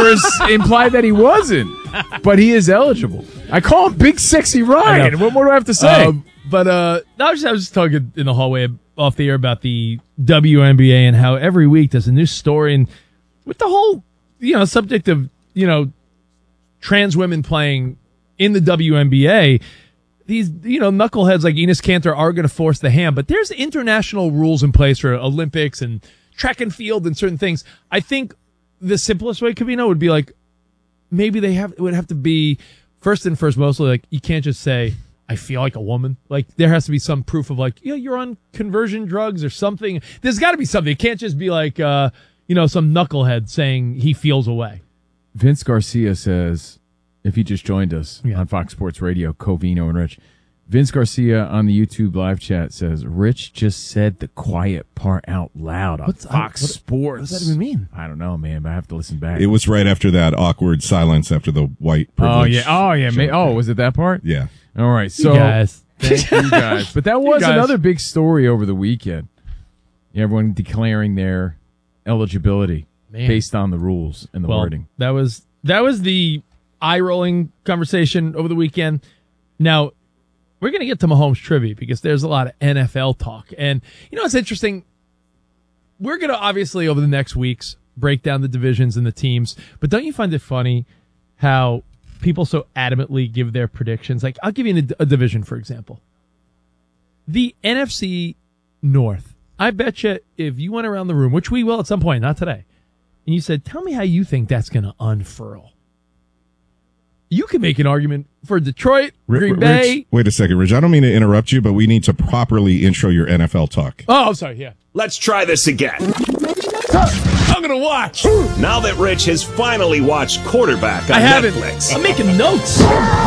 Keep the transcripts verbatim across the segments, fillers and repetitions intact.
numbers implied that he wasn't, but he is eligible. I call him Big Sexy Ryan. What more do I have to say? Um, but uh, I was, I was just talking in the hallway off the air about the W N B A and how every week there's a new story, and with the whole, you know, subject of, you know, trans women playing in the W N B A, these, you know, knuckleheads like Enes Kanter are going to force the hand, but there's international rules in place for Olympics and track and field and certain things. I think the simplest way, Covino, would be like, maybe they have, it would have to be first and first, mostly like, you can't just say, I feel like a woman. Like, there has to be some proof of like, yeah, you're on conversion drugs or something. There's got to be something. It can't just be like, uh, you know, some knucklehead saying he feels away. Vince Garcia says, if he just joined us yeah. on Fox Sports Radio, Covino and Rich, Vince Garcia on the YouTube live chat says, Rich just said the quiet part out loud on What's, Fox what, Sports. What does that even mean? I don't know, man, but I have to listen back. It was right after that awkward silence after the white privilege. Oh, yeah. Oh, yeah. Man. Oh, was it that part? Yeah. All right. So, you guys. Thank you guys. But that was another big story over the weekend. Everyone declaring their eligibility Man. based on the rules and the well, wording. That was that was the eye-rolling conversation over the weekend. Now, we're going to get to Mahomes trivia because there's a lot of N F L talk. And, you know, it's interesting. We're going to obviously, over the next weeks, break down the divisions and the teams. But don't you find it funny how people so adamantly give their predictions? Like, I'll give you a, a division, for example. The N F C North. I bet you if you went around the room, which we will at some point, not today, and you said, tell me how you think that's going to unfurl. You can make an argument for Detroit, Green Rich, Bay. Wait a second, Rich. I don't mean to interrupt you, but we need to properly intro your N F L talk. Oh, I'm sorry, yeah. Let's try this again. I'm going to watch. Now that Rich has finally watched Quarterback on I haven't. Netflix. I'm making notes.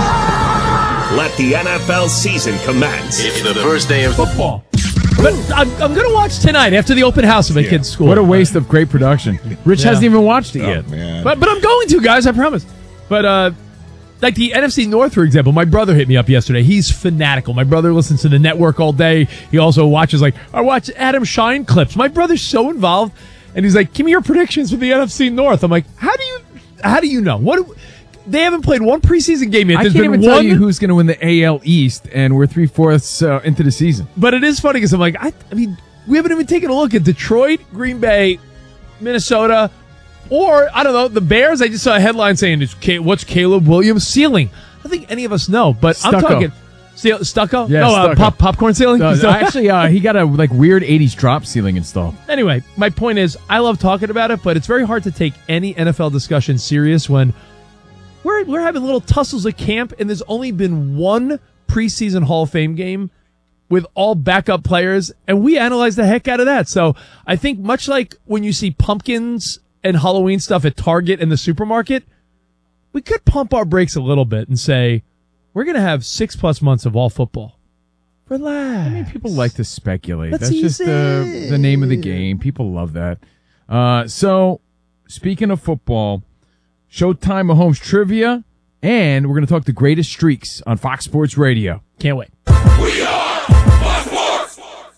Let the N F L season commence. It's the first day of football. But I'm, I'm going to watch tonight after the open house of my yeah. kid's school. What a waste of great production. Rich yeah. hasn't even watched it oh, yet. Man. But but I'm going to, guys, I promise. But, uh, like the N F C North, for example, my brother hit me up yesterday. He's fanatical. My brother listens to the network all day. He also watches, like, I watch Adam Shine clips. My brother's so involved. And he's like, give me your predictions for the N F C North. I'm like, how do you how do you know? What do, they haven't played one preseason game yet. I There's can't been even one, tell you who's going to win the A L East, and we're three-fourths uh, into the season. But it is funny because I'm like, I, I mean, we haven't even taken a look at Detroit, Green Bay, Minnesota, or, I don't know, the Bears. I just saw a headline saying, what's Caleb Williams' ceiling? I don't think any of us know, but Stucco. I'm talking... Ste- stucco? Yeah, no, stucco. Uh, pop, popcorn ceiling? Uh, actually, uh, he got a like weird eighties drop ceiling installed. Anyway, my point is, I love talking about it, but it's very hard to take any N F L discussion serious when we're we're having little tussles at camp, and there's only been one preseason Hall of Fame game with all backup players, and we analyze the heck out of that. So I think much like when you see pumpkins and Halloween stuff at Target and the supermarket, we could pump our brakes a little bit and say, we're going to have six plus months of all football. Relax. I mean, people like to speculate. That's, That's just the, the name of the game. People love that. Uh, so, speaking of football, Showtime Mahomes trivia, and we're going to talk the greatest streaks on Fox Sports Radio. Can't wait. We are Fox Sports.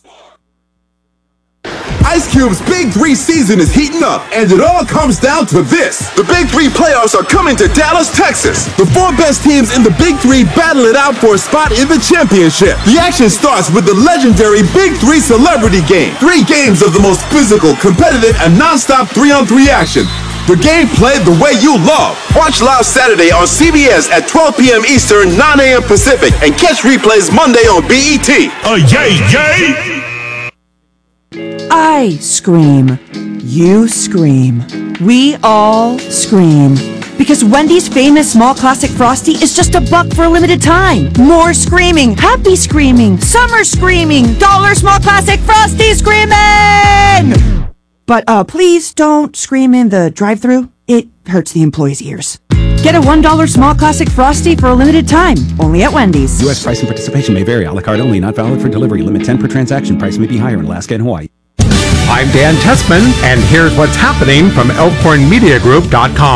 Ice Cube's Big Three season is heating up, and it all comes down to this. The Big Three playoffs are coming to Dallas, Texas. The four best teams in the Big Three battle it out for a spot in the championship. The action starts with the legendary Big Three Celebrity Game. Three games of the most physical, competitive, and non-stop three-on-three action. The game played the way you love. Watch live Saturday on C B S at twelve p.m. Eastern, nine a.m. Pacific, and catch replays Monday on B E T. Oh, yay, yay! I scream. You scream. We all scream. Because Wendy's famous small classic Frosty is just a buck for a limited time. More screaming. Happy screaming. Summer screaming. Dollar small classic Frosty screaming! But uh, please don't scream in the drive-thru. It hurts the employees' ears. Get a one dollar small classic Frosty for a limited time. Only at Wendy's. U S price and participation may vary. A la carte only. Not valid for delivery. Limit ten per transaction. Price may be higher in Alaska and Hawaii. I'm Dan Tessman, and here's what's happening from Elkhorn Media Group dot com.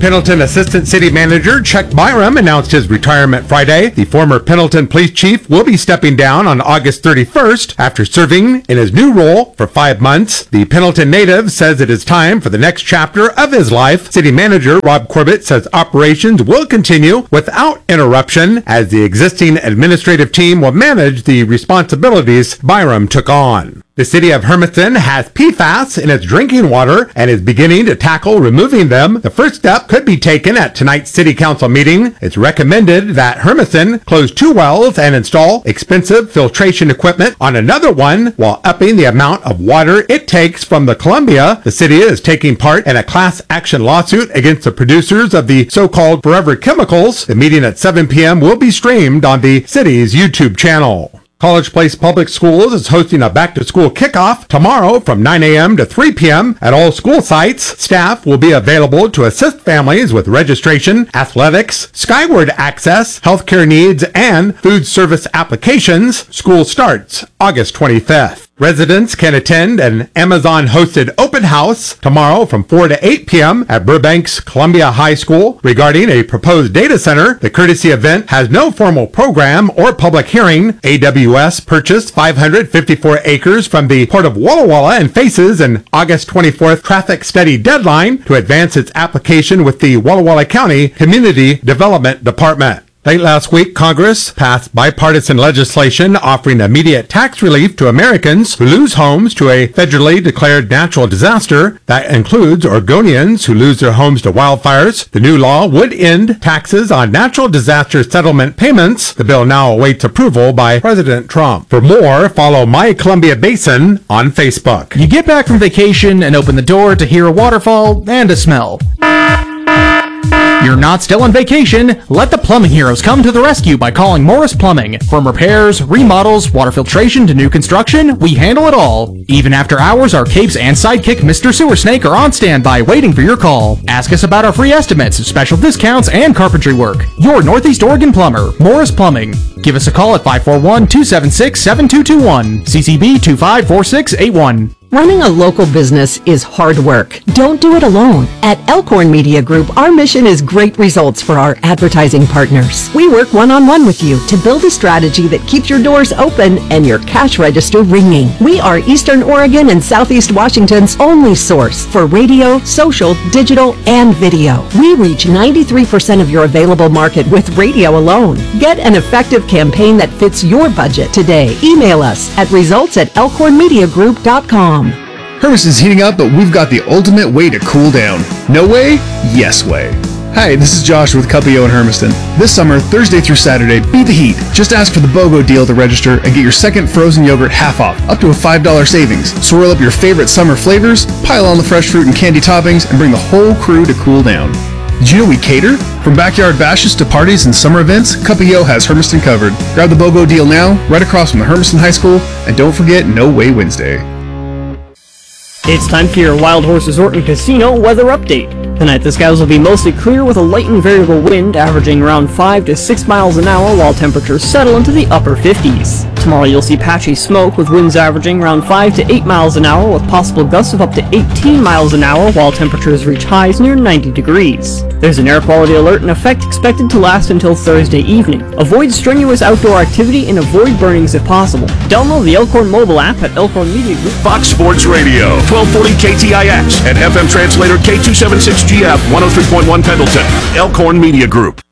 Pendleton Assistant City Manager Chuck Byram announced his retirement Friday. The former Pendleton Police Chief will be stepping down on August thirty-first after serving in his new role for five months. The Pendleton native says it is time for the next chapter of his life. City Manager Rob Corbett says operations will continue without interruption as the existing administrative team will manage the responsibilities Byram took on. The city of Hermiston has P FAS in its drinking water and is beginning to tackle removing them. The first step could be taken at tonight's city council meeting. It's recommended that Hermiston close two wells and install expensive filtration equipment on another one while upping the amount of water it takes from the Columbia. The city is taking part in a class action lawsuit against the producers of the so-called Forever Chemicals. The meeting at seven p.m. will be streamed on the city's YouTube channel. College Place Public Schools is hosting a back-to-school kickoff tomorrow from nine a.m. to three p.m. at all school sites. Staff will be available to assist families with registration, athletics, Skyward access, healthcare needs, and food service applications. School starts August twenty-fifth. Residents can attend an Amazon-hosted open house tomorrow from four to eight p.m. at Burbank's Columbia High School regarding a proposed data center. The courtesy event has no formal program or public hearing. A W S purchased five hundred fifty-four acres from the Port of Walla Walla and faces an August twenty-fourth traffic study deadline to advance its application with the Walla Walla County Community Development Department. Late last week, Congress passed bipartisan legislation offering immediate tax relief to Americans who lose homes to a federally declared natural disaster. That includes Oregonians who lose their homes to wildfires. The new law would end taxes on natural disaster settlement payments. The bill now awaits approval by President Trump. For more, follow My Columbia Basin on Facebook. You get back from vacation and open the door to hear a waterfall and a smell. You're not still on vacation. Let the plumbing heroes come to the rescue by calling Morris Plumbing. From repairs, remodels, water filtration to new construction, we handle it all. Even after hours, our capes and sidekick Mister Sewer Snake are on standby waiting for your call. Ask us about our free estimates, special discounts, and carpentry work. Your Northeast Oregon plumber, Morris Plumbing. Give us a call at five four one, two seven six, seven two two one. C C B two five four six eight one. Running a local business is hard work. Don't do it alone. At Elkhorn Media Group, our mission is great results for our advertising partners. We work one-on-one with you to build a strategy that keeps your doors open and your cash register ringing. We are Eastern Oregon and Southeast Washington's only source for radio, social, digital, and video. We reach ninety-three percent of your available market with radio alone. Get an effective campaign that fits your budget today. Email us at results at elkhorn media group dot com. Hermiston's heating up, but we've got the ultimate way to cool down. No way? Yes way. Hi, this is Josh with Cuppio in Hermiston. This summer, Thursday through Saturday, beat the heat. Just ask for the BOGO deal to register and get your second frozen yogurt half off, up to a five dollars savings. Swirl up your favorite summer flavors, pile on the fresh fruit and candy toppings, and bring the whole crew to cool down. Did you know we cater? From backyard bashes to parties and summer events, Cuppio has Hermiston covered. Grab the BOGO deal now, right across from the Hermiston High School, and don't forget No Way Wednesday. It's time for your Wild Horse Resort and Casino weather update. Tonight, the skies will be mostly clear with a light and variable wind averaging around five to six miles an hour while temperatures settle into the upper fifties. Tomorrow, you'll see patchy smoke with winds averaging around five to eight miles an hour with possible gusts of up to eighteen miles an hour while temperatures reach highs near ninety degrees. There's an air quality alert in effect expected to last until Thursday evening. Avoid strenuous outdoor activity and avoid burnings if possible. Download the Elkhorn mobile app at Elkhorn Media Group. Fox Sports Radio, twelve forty K T I X, and F M translator K two seventy-six G F, one oh three point one Pendleton. Elkhorn Media Group.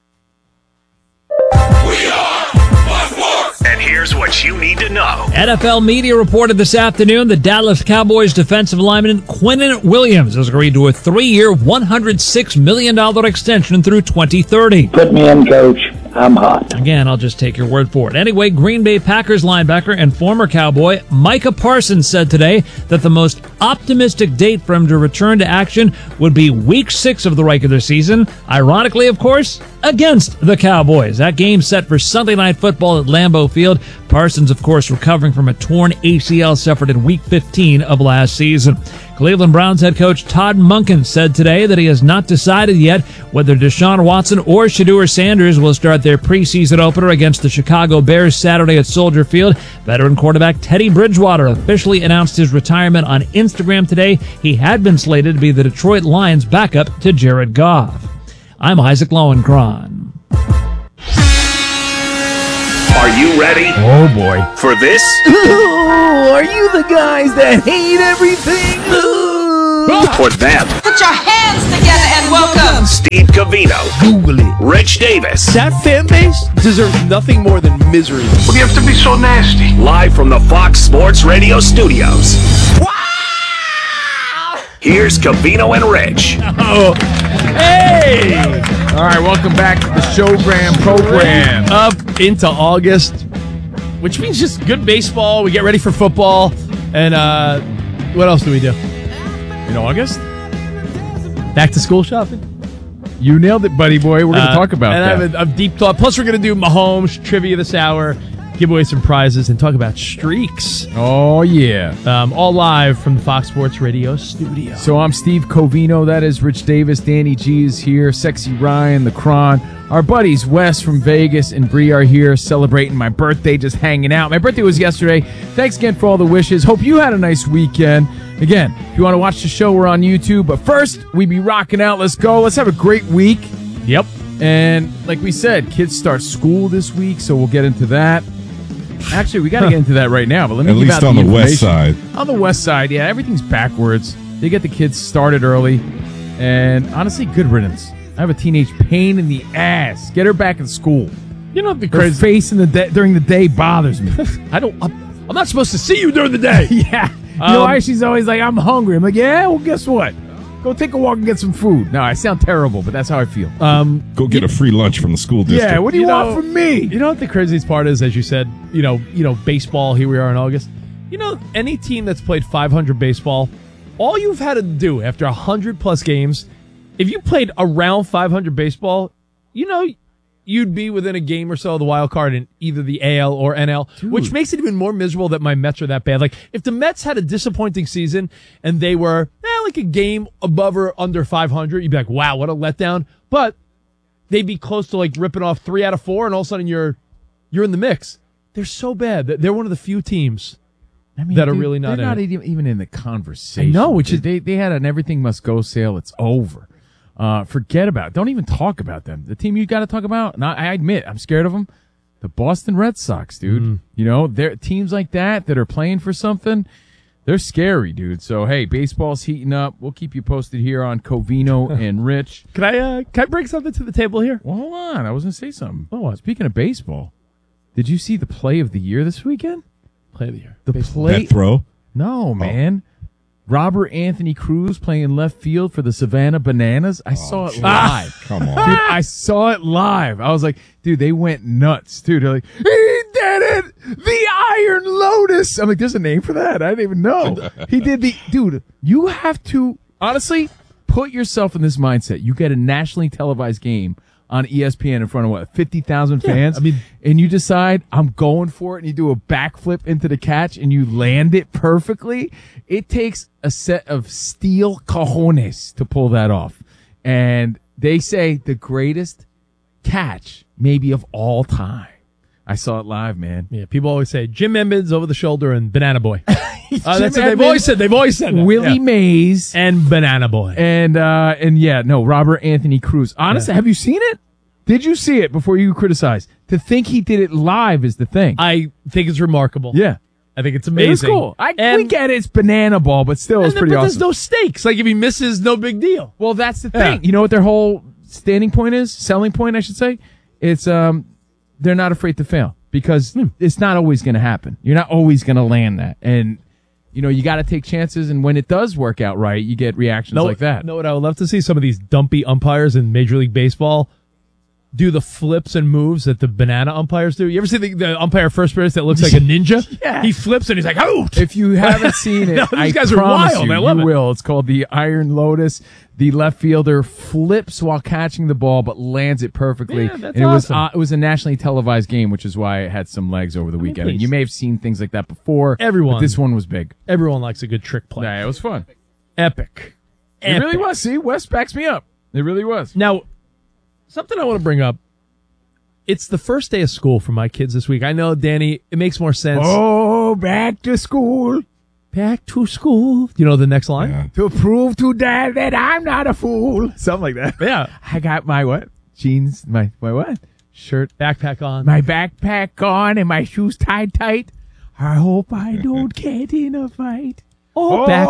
And here's what you need to know. N F L media reported this afternoon the Dallas Cowboys defensive lineman Quinnen Williams has agreed to a three-year, one hundred six million dollars extension through twenty thirty. Put me in, coach. I'm hot. Again, I'll just take your word for it. Anyway, Green Bay Packers linebacker and former Cowboy Micah Parsons said today that the most optimistic date for him to return to action would be week six of the regular season. Ironically, of course, against the Cowboys. That game set for Sunday Night Football at Lambeau Field. Parsons, of course, recovering from a torn A C L suffered in week fifteen of last season. Cleveland Browns head coach Todd Monken said today that he has not decided yet whether Deshaun Watson or Shedeur Sanders will start their preseason opener against the Chicago Bears Saturday at Soldier Field. Veteran quarterback Teddy Bridgewater officially announced his retirement on Instagram today. He had been slated to be the Detroit Lions' backup to Jared Goff. I'm Isaac Lowenkron. Are you ready? Oh, boy. For this? Ooh, are you the guys that hate everything? For them. Put your hands together and welcome Steve Covino. Google it. Rich Davis. That fan base deserves nothing more than misery. What do you have to be so nasty? Live from the Fox Sports Radio studios. Wow! Here's Covino and Rich. Oh, hey! All right, welcome back to the Showgram program. Up into August, which means just good baseball. We get ready for football. And uh, what else do we do? In August? Back to school shopping? You nailed it, buddy boy. We're going to Uh, talk about and that. I have a, a deep thought. Plus, we're going to do Mahomes trivia this hour, give away some prizes, and talk about streaks. Oh, yeah. Um, all live from the Fox Sports Radio studio. So I'm Steve Covino. That is Rich Davis. Danny G is here. Sexy Ryan, the Cron. Our buddies Wes from Vegas and Bree are here celebrating my birthday, just hanging out. My birthday was yesterday. Thanks again for all the wishes. Hope you had a nice weekend. Again, if you want to watch the show, we're on YouTube. But first, we be rocking out. Let's go. Let's have a great week. Yep. And like we said, kids start school this week, so we'll get into that. Actually, we got to get into that right now. But let me At give least out on the the west information. side. On the west side, yeah, everything's backwards. They get the kids started early, and honestly, good riddance. I have a teenage pain in the ass. Get her back in school. You know, the Her crazy face in the day, during the day bothers me. I don't. I'm, I'm not supposed to see you during the day. Yeah. You Um, know why she's always like, I'm hungry. I'm like, yeah, well, guess what? Go take a walk and get some food. No, I sound terrible, but that's how I feel. Um, Go get a free lunch from the school district. Yeah, what do you, You want know- from me? You know what the craziest part is, as you said, you know, you know, baseball, here we are in August. You know, any team that's played five hundred baseball, all you've had to do after one hundred plus games, if you played around five hundred baseball, you know, you'd be within a game or so of the wild card in either the A L or N L, which makes it even more miserable that my Mets are that bad. Like, if the Mets had a disappointing season and they were eh, like a game above or under five hundred, you'd be like, wow, what a letdown. But they'd be close to like ripping off three out of four, and all of a sudden you're you're in the mix. They're so bad. They're one of the few teams I mean, that are dude, really not they're in not it. even even in the conversation. I know, which is- they they had an everything must go sale. It's over. Uh, forget about it. Don't even talk about them. The team you got to talk about, and I, I admit I'm scared of them. The Boston Red Sox, dude. Mm. You know, they're teams like that that are playing for something. They're scary, dude. So hey, baseball's heating up. We'll keep you posted here on Covino and Rich. Can I uh, can I bring something to the table here? Well, hold on. I was gonna say something. Oh, what? Speaking of baseball, did you see the play of the year this weekend? Play of the year. The Baseball. play. That throw? No, man. Robert Anthony Cruz playing left field for the Savannah Bananas. I saw it geez. live. Come on. Dude, I saw it live. I was like, dude, they went nuts, dude. They're like, he did it! The Iron Lotus! I'm like, there's a name for that? I didn't even know. He did the, dude, you have to, honestly, put yourself in this mindset. You get a nationally televised game on E S P N in front of what, fifty thousand fans? I mean- and you decide, I'm going for it, and you do a backflip into the catch, and you land it perfectly. It takes a set of steel cojones to pull that off. And they say the greatest catch maybe of all time. I saw it live, man. Yeah, people always say Jim Emmons over the shoulder and Banana Boy. uh, that's what Jim they've Edmonds, always said. They've always said that. Willie Yeah. Mays, and Banana Boy. and uh, and yeah, no, Robert Anthony Cruz. Honestly, Yeah. have you seen it? Did you see it before you criticize? To think he did it live is the thing. I think it's remarkable. yeah. I think it's It amazing. was cool. I, and, we get it. It's banana ball, but still, it's and then- pretty but awesome. there's no stakes. Like, if he misses, no big deal. Well, that's the Yeah. thing. You know what their whole standing point is? Selling point, I should say? It's um, they're not afraid to fail because Hmm. it's not always going to happen. You're not always going to land that. And, you know, you got to take chances. And when it does work out right, you get reactions No, like that. know what I would love to see? Some of these dumpy umpires in Major League Baseball do the flips and moves that the banana umpires do. You ever see the, the umpire first base that looks like a ninja? Yeah. He flips and he's like, out! If you haven't seen it, No, these I guys are promise wild. you, I love you it. will. It's called the Iron Lotus. The left fielder flips while catching the ball, but lands it perfectly. Yeah, that's and it was awesome. uh, it was a nationally televised game, which is why it had some legs over the weekend. And please. you may have seen things like that before. Everyone. but this one was big. Everyone likes a good trick play. Yeah, it was fun. Epic. It really Epic. was. See, Wes backs me up. It really was. Now, something I want to bring up. It's the first day of school for my kids this week. I know, Danny, it makes more sense. Oh, back to school. back to school. You know the next line? Yeah. To prove to dad that I'm not a fool. Something like that. Yeah. I got my what? Jeans, my, my what? Shirt. Backpack on. My backpack on and my shoes tied tight. I hope I don't get in a fight. Oh, Oh. back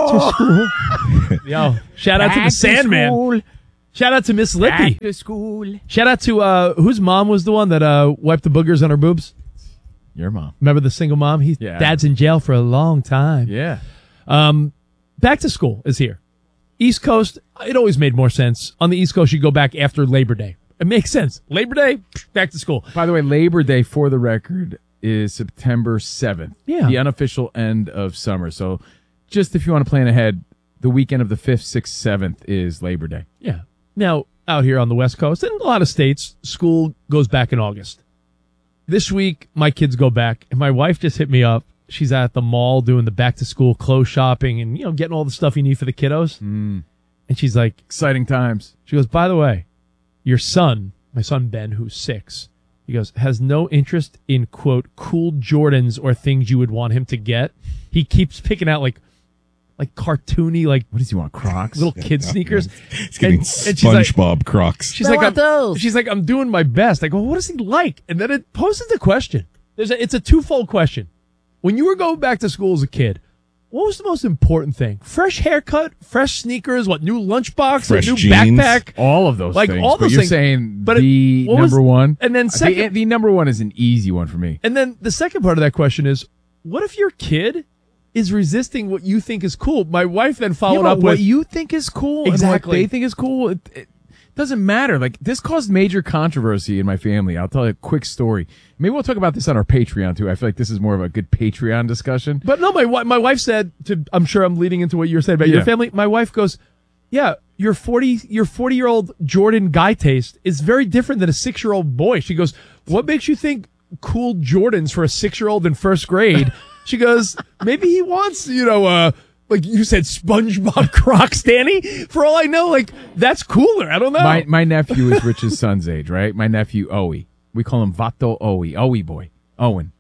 to school. Yo, shout out Back to the to Sandman. school. Shout out to Miss Lippy. Back to school. Shout out to, uh, whose mom was the one that uh, wiped the boogers on her boobs? Your mom. Remember the single mom? He, Yeah. Dad's in jail for a long time. Yeah. Um, back to school is here. East Coast, it always made more sense. On the East Coast, you go back after Labor Day. It makes sense. Labor Day, back to school. By the way, Labor Day, for the record, is September seventh. Yeah. The unofficial end of summer. So just if you want to plan ahead, the weekend of the fifth, sixth, seventh is Labor Day. Yeah. Now, out here on the West Coast, and a lot of states, school goes back in August. This week, my kids go back, and my wife just hit me up. She's at the mall doing the back-to-school clothes shopping and, you know, getting all the stuff you need for the kiddos. Mm. And she's like... Exciting times. She goes, by the way, your son, my son Ben, who's six, he goes, has no interest in, quote, cool Jordans or things you would want him to get. He keeps picking out, like, like cartoony, like... What does he want, Crocs? Little kid sneakers. He's getting And- and she's like- SpongeBob Crocs. She's like, I'm, she's like, I'm doing my best. I go, what does he like? And then it poses the question. There's a, it's a twofold question. When you were going back to school as a kid, what was the most important thing? Fresh haircut, fresh sneakers, what, new lunchbox, Fresh a new jeans. backpack? All of those Like, things. all but those you're things. saying But it- the what was- number one? and then The- second- the, number one is an easy one for me. And then the second part of that question is, what if your kid is resisting what you think is cool? My wife then followed Yeah, but up what with... you think is cool and Exactly. what they think is cool. It, it doesn't matter. Like, this caused major controversy in my family. I'll tell you a quick story. Maybe we'll talk about this on our Patreon too. I feel like this is more of a good Patreon discussion. But no, my wi- my wife said to. I'm sure I'm leading into what you're saying about your Yeah. family. My wife goes, "Yeah, your forty your forty year old Jordan guy taste is very different than a six year old boy." She goes, "What makes you think cool Jordans for a six year old in first grade?" She goes, "Maybe he wants, you know, uh, like you said, SpongeBob Crocs, Danny. For all I know, like that's cooler. I don't know." My my nephew is Rich's son's age, right? My nephew Owie. We call him Vato Owie, Owie boy, Owen.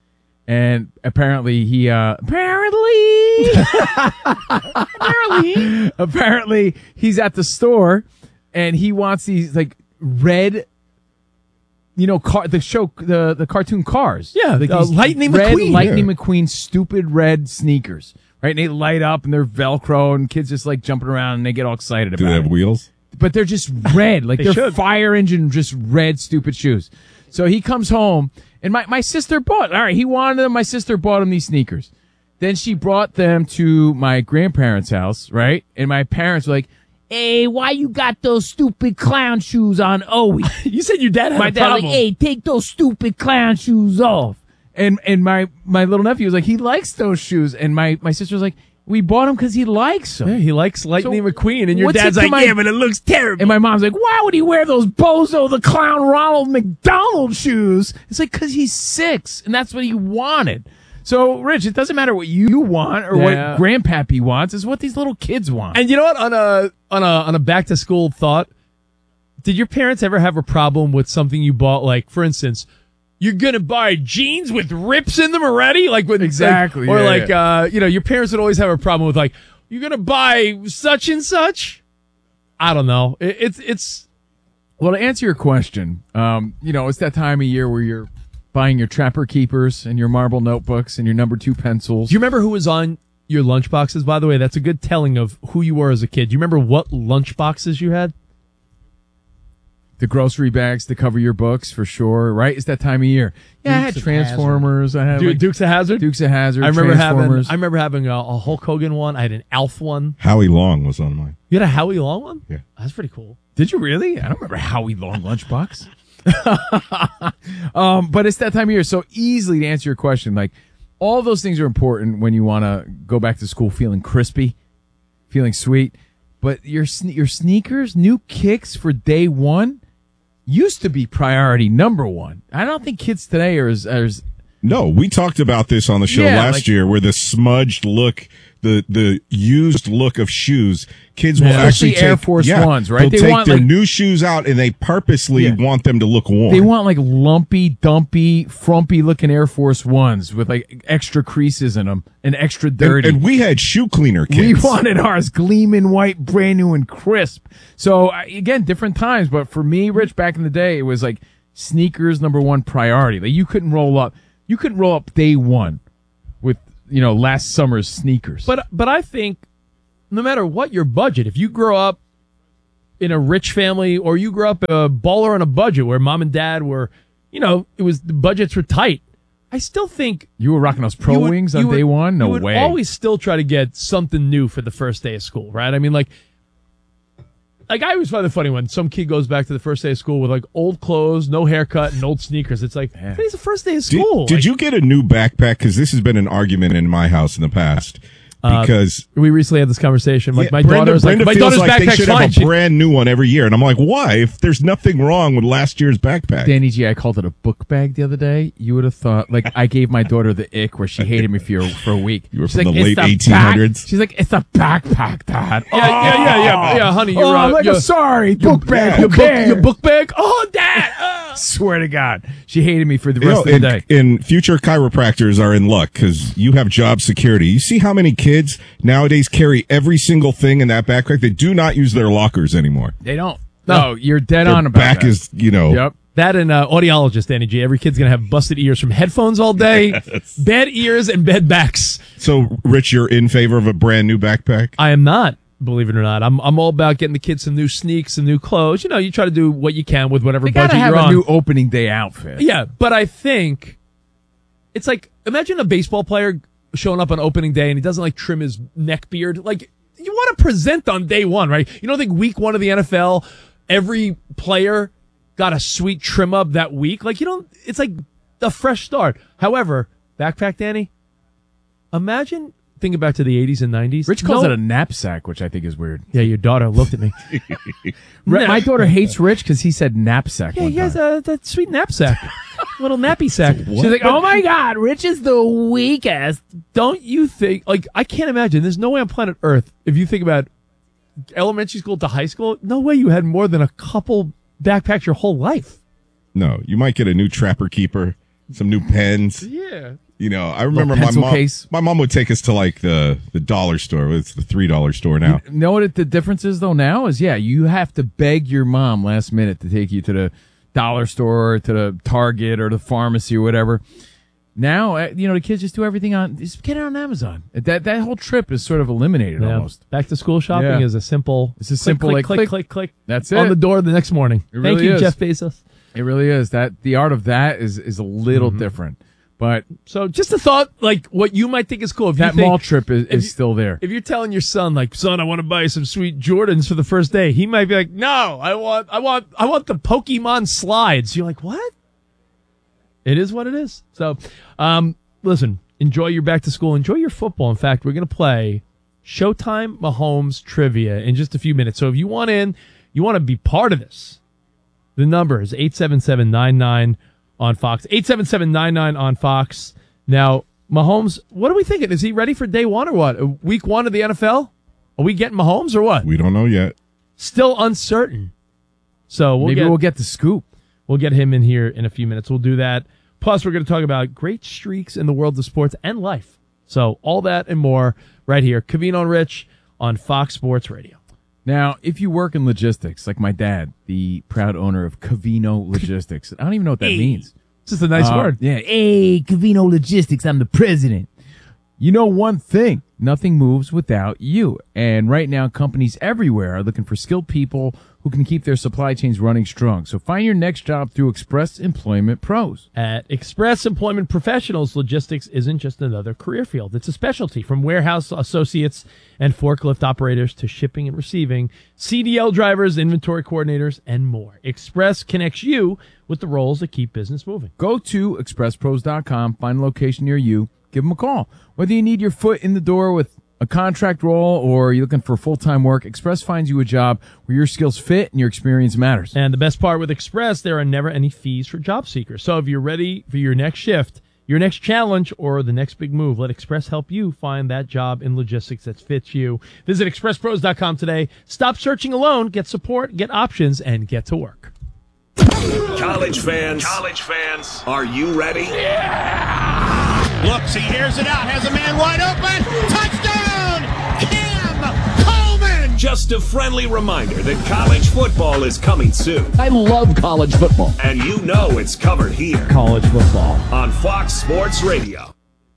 And apparently he uh apparently apparently apparently he's at the store and he wants these like red, you know, car the show the the cartoon Cars. Yeah, like uh, these Lightning red McQueen. Lightning Yeah. McQueen stupid red sneakers. Right? And they light up and they're Velcro and kids just like jumping around and they get all excited Do about they it. have wheels? But they're just red, like They they are should. fire engine, just red, stupid shoes. So he comes home, and my, my sister bought, all right, he wanted them. My sister bought him these sneakers. Then she brought them to my grandparents' house, right? And my parents were like, hey, why you got those stupid clown shoes on Owie? You said your dad had my a dad problem. like, hey, take those stupid clown shoes off. And and my, my little nephew was like, he likes those shoes. And my, my sister was like, we bought him because he likes them. Yeah, he likes Lightning McQueen, and your what's dad's it to like, my- "Yeah, but it looks terrible." And my mom's like, why would he wear those Bozo the Clown Ronald McDonald shoes? It's like, because he's six, and that's what he wanted. So, Rich, it doesn't matter what you want or Yeah. what Grandpappy wants. It's what these little kids want. And you know what? On a on a on a back to school thought, did your parents ever have a problem with something you bought? Like, for instance, you're gonna buy jeans with rips in them already, like with Exactly, like- or yeah, like yeah. uh, you know, your parents would always have a problem with like, you're gonna buy such and such. I don't know. It, it's it's Well, to answer your question, um, you know, it's that time of year where you're buying your Trapper Keepers and your marble notebooks and your number two pencils. Do you remember who was on your lunch boxes? By the way, that's a good telling of who you were as a kid. Do you remember what lunch boxes you had? The grocery bags to cover your books, for sure, right? It's that time of year. Yeah, I had Dukes of Transformers. I had Du- like, Dukes of Hazzard. Dukes of Hazzard. I remember having Transformers. I remember having a, a Hulk Hogan one. I had an Alf one. Howie Long was on mine. You had a Howie Long one? Yeah. That's pretty cool. Did you really? I don't remember Howie Long lunchbox. um, but it's that time of year. So easily to answer your question, like all those things are important when you want to go back to school feeling crispy, feeling sweet. But your sne- your sneakers, new kicks for day one, used to be priority number one. I don't think kids today are as, are as No, we talked about this on the show Yeah, last like- year where the smudged look the the used look of shoes. Kids will Yeah. actually Especially take Air Force yeah, Ones, right? They'll They take want, their like- new shoes out and they purposely Yeah. want them to look worn. They want like lumpy, dumpy, frumpy looking Air Force Ones with like extra creases in them and extra dirty. And, and we had shoe cleaner kids. We wanted ours gleaming white, brand new and crisp. So uh, again, different times. But for me, Rich, back in the day, it was like sneakers number one priority. Like you couldn't roll up, you couldn't roll up day one with you know last summer's sneakers. But but I think no matter what your budget, if you grow up in a rich family or you grew up a baller on a budget where mom and dad were, you know, it was the budgets were tight. I still think you were rocking those Pro you would- Wings you on would- day one. No you would way. always still try to get something new for the first day of school, right? I mean, like, like I always find it funny when some kid goes back to the first day of school with like old clothes, no haircut, and old sneakers. It's like today's the first day of Did, school. did Like, you get a new backpack? Because this has been an argument in my house in the past. Because uh, we recently had this conversation. Like Yeah, my Brenda, daughter's Brenda like, my feels daughter's like they backpack's should fine. have a She- brand new one every year, and I'm like, why? If there's nothing wrong with last year's backpack. Danny G, I called it a book bag the other day. You would have thought, like, I gave my daughter the ick where she hated me for for a week. You were She's from like, the "It's late a eighteen hundreds? back-" She's like, it's a backpack, Dad. Yeah, yeah, yeah, yeah, yeah, honey. You're, oh, uh, I'm like, you're- I'm sorry, book bag. Your Who book, cares? your book bag. Oh, Dad. Uh. Swear to God, she hated me for the You rest know, of the and, day. and future chiropractors are in luck because you have job security. You see how many kids nowadays carry every single thing in that backpack? They do not use their lockers anymore. They don't. No, you're dead Their on about back that. is, you know. Yep. That and uh, audiologist, Danny G. Every kid's going to have busted ears from headphones all day, Yes. bad ears, and bad backs. So, Rich, you're in favor of a brand new backpack? I am not, believe it or not. I'm I'm all about getting the kids some new sneaks, some new clothes. You know, you try to do what you can with whatever They budget gotta have you're a on. new opening day outfit. Yeah, but I think it's like, imagine a baseball player showing up on opening day and he doesn't like trim his neck beard. Like, you want to present on day one, right? You don't think week one of the N F L, every player got a sweet trim up that week? Like, you don't, it's like a fresh start. However, backpack, Danny, imagine thinking back to the eighties and nineties. Rich calls No- it a knapsack, which I think is weird. Yeah, your daughter looked at me. Re- My daughter hates Rich because he said knapsack. Yeah, one he has time. a, that sweet knapsack. Little nappy sack. She's like, oh my God, Rich is the weakest. Don't you think, like, I can't imagine, there's no way on planet Earth, if you think about elementary school to high school, no way you had more than a couple backpacks your whole life. No. You might get a new Trapper Keeper, some new pens. Yeah. You know, I remember Little my pencil mom. case. My mom would take us to like the the dollar store. It's the three dollar store now. You know what the difference is though now is yeah, you have to beg your mom last minute to take you to the dollar store, to the Target or the pharmacy or whatever. Now, uh, you know, the kids just do everything on, just get it on Amazon. That that whole trip is sort of eliminated Yeah. almost. Back to school shopping Yeah. is a simple, It's a click, simple, click, like, click, click. click, click. That's On it. the door the next morning. It Thank really you, is. Jeff Bezos. It really is. That the art of that is is a little different. But So just a thought, like, what you might think is cool. If that you think, mall trip is, if is you- still there. If you're telling your son, like, son, I want to buy you some sweet Jordans for the first day, he might be like, no, I want, I want, I want the Pokemon slides. You're like, what? It is what it is. So, um, listen, enjoy your back to school. Enjoy your football. In fact, we're going to play Showtime Mahomes trivia in just a few minutes. So if you want in, you want to be part of this, the number is eight seven seven nine nine on Fox. eight seven seven nine nine on Fox. Now, Mahomes, what are we thinking? Is he ready for day one or what? Week one of the N F L? Are we getting Mahomes or what? We don't know yet. Still uncertain. So we'll Maybe get, we'll get the scoop. We'll get him in here in a few minutes. We'll do that. Plus, we're going to talk about great streaks in the world of sports and life. So all that and more right here. Covino and Rich on Fox Sports Radio. Now, if you work in logistics, like my dad, the proud owner of Covino Logistics, I don't even know what that Hey. means. It's just a nice Uh, word. Yeah. Hey, Covino Logistics, I'm the president. You know one thing, nothing moves without you. And right now, companies everywhere are looking for skilled people who can keep their supply chains running strong. So find your next job through Express Employment Pros. At Express Employment Professionals, logistics isn't just another career field. It's a specialty, from warehouse associates and forklift operators to shipping and receiving, C D L drivers, inventory coordinators, and more. Express connects you with the roles that keep business moving. Go to express pros dot com, find a location near you, give them a call. Whether you need your foot in the door with a contract role or you're looking for full-time work, Express finds you a job where your skills fit and your experience matters. And the best part with Express, there are never any fees for job seekers. So if you're ready for your next shift, your next challenge or the next big move. Let Express help you find that job in logistics that fits you. Visit express pros dot com today. Stop searching alone. Get support, get options, and get to work. College fans, college fans, are you ready? Yeah! Looks, he hears it out, has a man wide open. Touchdown! Cam Coleman! Just a friendly reminder that college football is coming soon. I love college football. And you know it's covered here. College football. On Fox Sports Radio.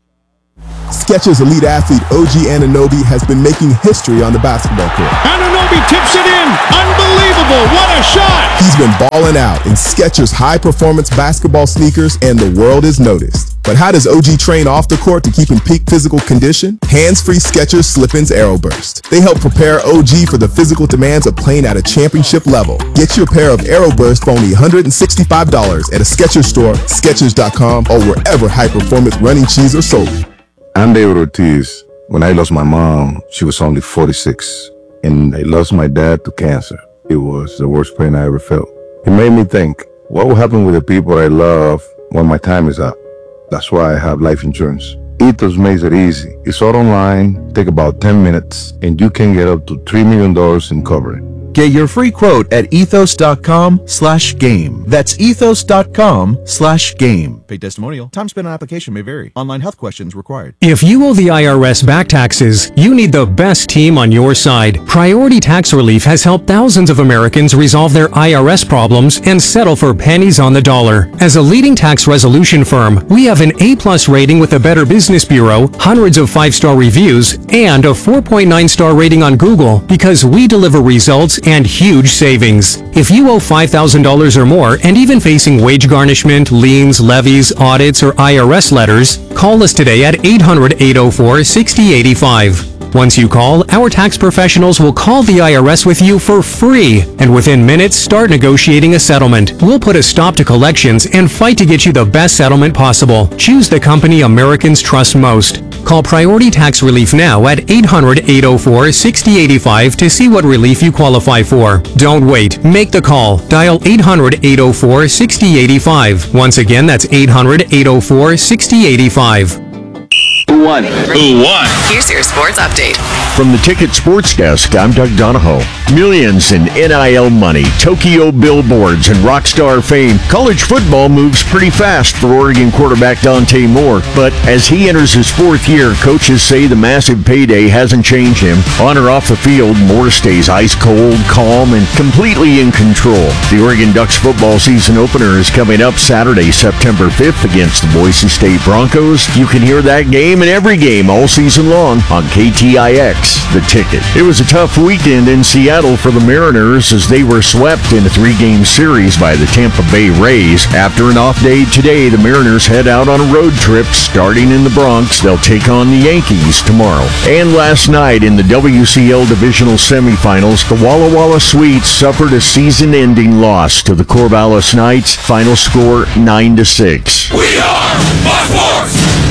Skechers elite athlete O G Anunoby has been making history on the basketball court. Anunoby tips it in. Unbelievable. What a shot. He's been balling out in Skechers high-performance basketball sneakers, and the world is noticed. But how does O G train off the court to keep in peak physical condition? Hands-free Skechers Slip-ins Aeroburst. They help prepare O G for the physical demands of playing at a championship level. Get your pair of Aeroburst for only one hundred sixty-five dollars at a Skechers store, Skechers dot com, or wherever high-performance running shoes are sold. I'm David Ortiz. When I lost my mom, she was only forty-six, and I lost my dad to cancer. It was the worst pain I ever felt. It made me think, what will happen with the people I love when my time is up? That's why I have life insurance. Ethos makes it easy. It's all online, take about ten minutes, and you can get up to three million dollars in coverage. Get your free quote at ethos dot com slash game. That's ethos dot com slash game. Paid testimonial. Time spent on application may vary. Online health questions required. If you owe the I R S back taxes, you need the best team on your side. Priority Tax Relief has helped thousands of Americans resolve their I R S problems and settle for pennies on the dollar. As a leading tax resolution firm, we have an A-plus rating with the Better Business Bureau, hundreds of five-star reviews, and a four point nine star rating on Google because we deliver results and huge savings. If you owe five thousand dollars or more and even facing wage garnishment, liens, levies, audits, or I R S letters, call us today at eight hundred, eight oh four, six oh eight five. Once you call, our tax professionals will call the I R S with you for free, and within minutes start negotiating a settlement. We'll put a stop to collections and fight to get you the best settlement possible. Choose the company Americans trust most. Call Priority Tax Relief now at eight hundred, eight oh four, six oh eight five to see what relief you qualify for. Don't wait. Make the call. Dial eight hundred, eight oh four, six oh eight five. Once again, that's eight hundred, eight oh four, six oh eight five. Who won? Who won? Here's your sports update. From the Ticket Sports Desk, I'm Doug Donahoe. Millions in N I L money, Tokyo billboards, and rock star fame. College football moves pretty fast for Oregon quarterback Dante Moore, but as he enters his fourth year, coaches say the massive payday hasn't changed him. On or off the field, Moore stays ice cold, calm, and completely in control. The Oregon Ducks football season opener is coming up Saturday, September fifth against the Boise State Broncos. You can hear that game and every game all season long on K T I X, The Ticket. It was a tough weekend in Seattle for the Mariners as they were swept in a three-game series by the Tampa Bay Rays. After an off day today, the Mariners head out on a road trip starting in the Bronx. They'll take on the Yankees tomorrow. And last night in the W C L Divisional Semifinals, the Walla Walla Sweets suffered a season-ending loss to the Corvallis Knights. Final score nine to six. We are Fox Sports!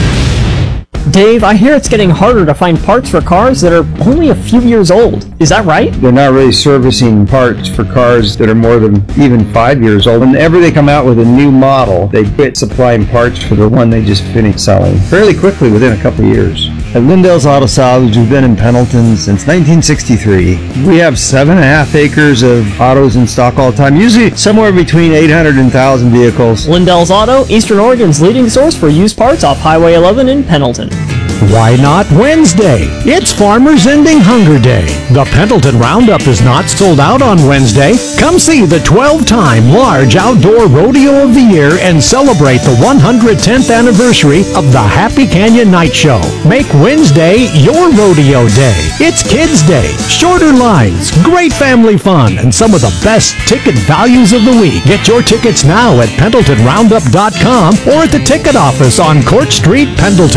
Dave, I hear it's getting harder to find parts for cars that are only a few years old. Is that right? They're not really servicing parts for cars that are more than even five years old. Whenever they come out with a new model, they quit supplying parts for the one they just finished selling fairly quickly within a couple of years. At Lindell's Auto Salvage, we've been in Pendleton since nineteen sixty-three. We have seven and a half acres of autos in stock all the time, usually somewhere between eight hundred and one thousand vehicles. Lindell's Auto, Eastern Oregon's leading source for used parts off Highway eleven in Pendleton. Why not Wednesday? It's Farmers Ending Hunger Day. The Pendleton Roundup is not sold out on Wednesday. Come see the twelve-time large outdoor rodeo of the year and celebrate the one hundred tenth anniversary of the Happy Canyon Night Show. Make Wednesday your rodeo day. It's Kids Day, shorter lines, great family fun, and some of the best ticket values of the week. Get your tickets now at pendleton roundup dot com or at the ticket office on Court Street, Pendleton.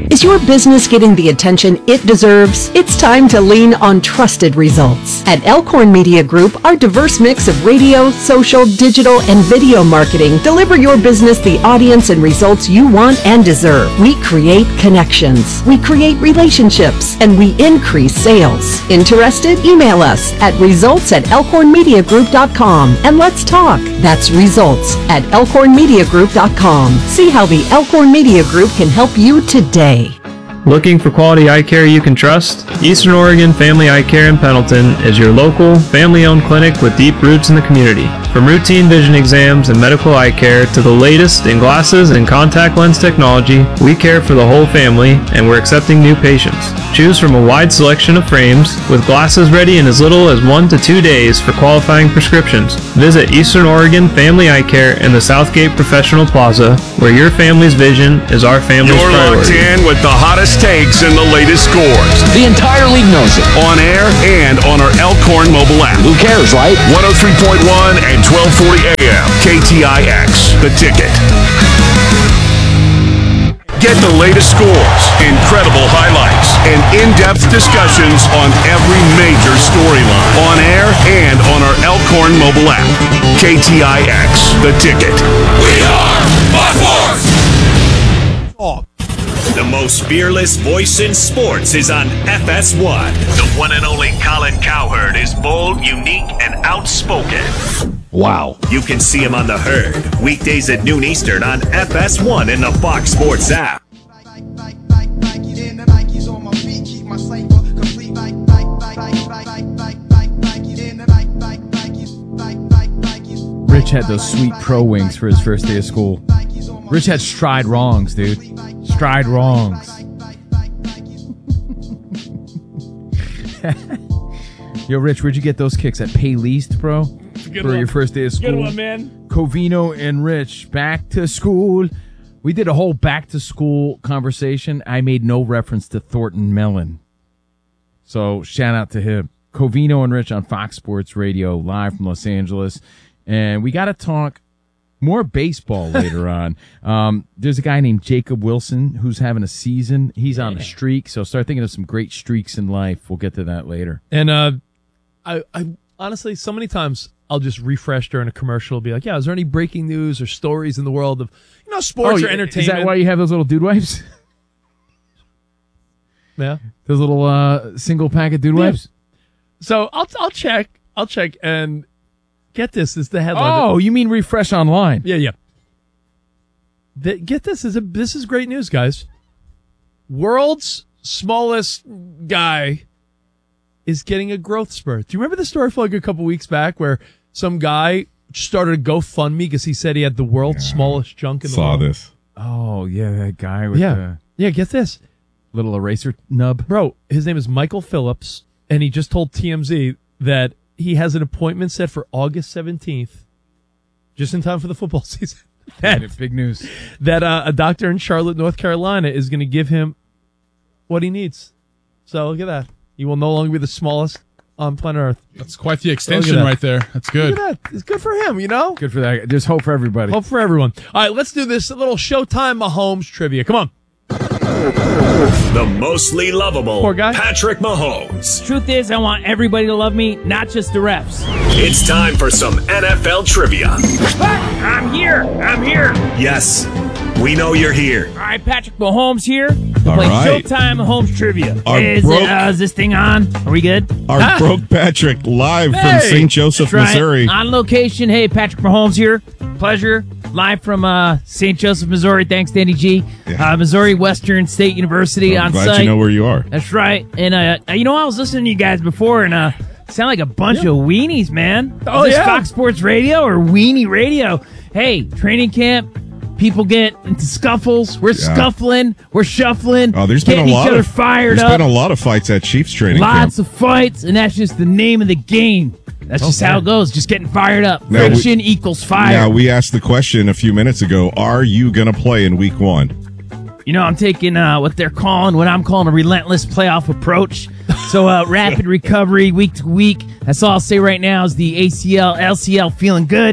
Is your business getting the attention it deserves? It's time to lean on trusted results. At Elkhorn Media Group, our diverse mix of radio, social, digital, and video marketing deliver your business the audience and results you want and deserve. We create connections, we create relationships, and we increase sales. Interested? Email us at results at elkhorn media group dot com and let's talk. That's results at elkhorn media group dot com. See how the Elkhorn Media Group can help you today. Looking for quality eye care you can trust? Eastern Oregon Family Eye Care in Pendleton is your local, family-owned clinic with deep roots in the community. From routine vision exams and medical eye care to the latest in glasses and contact lens technology, we care for the whole family and we're accepting new patients. Choose from a wide selection of frames with glasses ready in as little as one to two days for qualifying prescriptions. Visit Eastern Oregon Family Eye Care in the Southgate Professional Plaza, where your family's vision is our family's You're priority. locked in with the hottest takes and the latest scores. The entire league knows it. On air and on our Elkhorn mobile app. Who cares, right? one oh three point one and twelve forty A M. K T I X, The Ticket. Get the latest scores, incredible highlights, and in-depth discussions on every major storyline. On air and on our Elkhorn mobile app. K T I X, The Ticket. We are Buckhorse! The most fearless voice in sports is on F S one. The one and only Colin Cowherd is bold, unique, and outspoken. Wow. You can see him on The Herd, weekdays at noon Eastern on F S one in the Fox Sports app. Rich had those sweet pro wings for his first day of school. Rich had stride wrongs, dude. Stride wrongs. Yo, Rich, where'd you get those kicks? At Paylist, bro? Good For one. your first day of school? Good one, man. Covino and Rich, back to school. We did a whole back to school conversation. I made no reference to Thornton Mellon. So shout out to him. Covino and Rich on Fox Sports Radio, live from Los Angeles. And we got to talk more baseball later on. Um, there's a guy named Jacob Wilson who's having a season. He's on a streak. So start thinking of some great streaks in life. We'll get to that later. And uh, I, I honestly, so many times I'll just refresh during a commercial, be like, yeah, is there any breaking news or stories in the world of, you know, sports Oh, or entertainment? Is that why you have those little dude wipes? Yeah. Those little uh, single packet dude Yeah. wipes? So I'll I'll check. I'll check and get this is the headline. Oh, you mean refresh online? Yeah, yeah. The, get this is a this is great news, guys. World's smallest guy is getting a growth spurt. Do you remember the story from like a couple weeks back where some guy started a GoFundMe because he said he had the world's smallest junk in the Saw world? this. Oh, yeah, that guy with Yeah. the Yeah, get this. little eraser nub. Bro, his name is Michael Phillips, and he just told T M Z that he has an appointment set for August seventeenth, just in time for the football season. that, Big news. that uh, a doctor in Charlotte, North Carolina is going to give him what he needs. So look at that. He will no longer be the smallest on planet Earth. That's quite the Look extension at that. right there. That's good. Look at that. It's good for him, you know? Good for that. There's hope for everybody. Hope for everyone. All right, let's do this little Showtime Mahomes trivia. Come on. The mostly lovable Poor guy. Patrick Mahomes. Truth is, I want everybody to love me, not just the refs. It's time for some N F L trivia. I'm here. I'm here. Yes, we know you're here. All right, Patrick Mahomes here. To All play right. Showtime Mahomes trivia. Our Is, broke- it, uh, is this thing on? Are we good? Our Ah. broke Patrick live Hey! from Saint Joseph, That's right. Missouri. On location. Hey, Patrick Mahomes here. Pleasure. Live from uh, Saint Joseph, Missouri. Thanks, Danny G. Yeah. Uh, Missouri Western State University I'm on glad site. you know where you are. That's right. And, uh, you know, I was listening to you guys before, and uh, sound like a bunch of weenies, man. Oh, Is this yeah. Fox Sports Radio or Weenie Radio? Hey, training camp. People get into scuffles. We're Yeah. scuffling. We're shuffling. Oh, there's getting been a lot each other of fired There's up. been a lot of fights at Chiefs training Lots camp. of fights, and that's just the name of the game. That's just how it goes. Just getting fired up. Now we- Friction equals fire. Now, we asked the question a few minutes ago, are you going to play in week one? You know, I'm taking uh, what they're calling, what I'm calling a relentless playoff approach. So uh, rapid recovery week to week. That's all I'll say right now is the A C L, L C L feeling good. Yeah.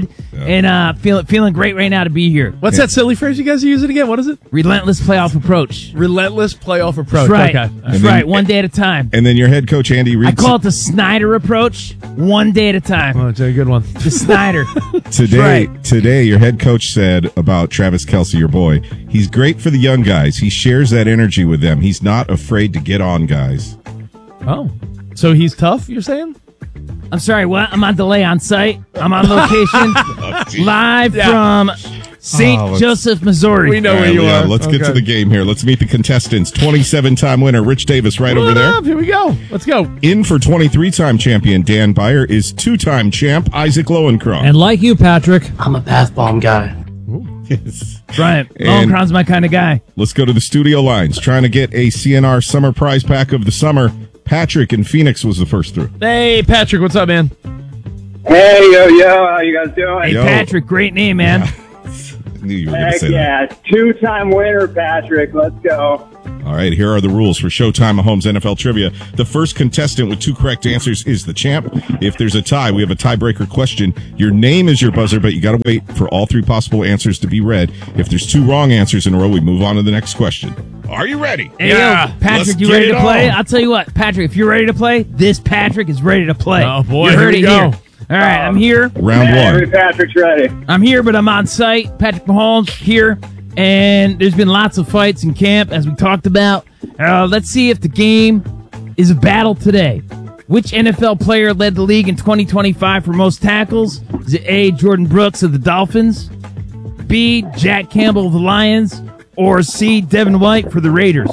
and uh, feel, feeling great right now to be here. What's that silly phrase you guys are using again? What is it? Relentless playoff approach. Relentless playoff approach. That's right. Okay. That's then- right. One day at a time. And then your head coach, Andy Reid. I call it the Snyder approach. One day at a time. Oh, it's a good one. The Snyder. Today, right. today, your head coach said about Travis Kelce, your boy, he's great for the young guys. He shares that energy with them. He's not afraid to get on guys. Oh. So he's tough, you're saying? I'm sorry, what? I'm on delay on site. I'm on location. live Yeah. from Saint Oh, let's- Joseph, Missouri. We know All where right, you Leo, are. let's get to Okay. the game here. Let's meet the contestants. twenty-seven-time winner Rich Davis right over What there. up? Here we go. Let's go. In for twenty-three-time champion Dan Byer is two-time champ Isaac Lowenkron. And like you, Patrick, I'm a bath bomb guy. Yes. Right. And- Lowenkron's my kind of guy. Let's go to the studio lines. Trying to get a C N R summer prize pack of the summer. Patrick in Phoenix was the first through. Hey, Patrick, what's up, man? Hey, yo, yo, how you guys doing? Hey, Yo. Patrick, great name, man. I knew you were going to Heck say yeah, two-time winner, Patrick. Let's go. that. All right, here are the rules for Showtime Mahomes N F L Trivia. The first contestant with two correct answers is the champ. If there's a tie, we have a tiebreaker question. Your name is your buzzer, but you got to wait for all three possible answers to be read. If there's two wrong answers in a row, we move on to the next question. Are you ready? Hey, Yeah. yo, Patrick, Let's you get ready it to play? on. I'll tell you what, Patrick, if you're ready to play, this Patrick is ready to play. Oh, boy, You here heard we it go. here. All right, I'm here. Round Man, one. Patrick's ready. I'm here, but I'm on site. Patrick Mahomes here, and there's been lots of fights in camp, as we talked about. Uh, let's see if the game is a battle today. Which N F L player led the league in twenty twenty-five for most tackles? Is it A, Jordan Brooks of the Dolphins, B, Jack Campbell of the Lions, or C, Devin White for the Raiders?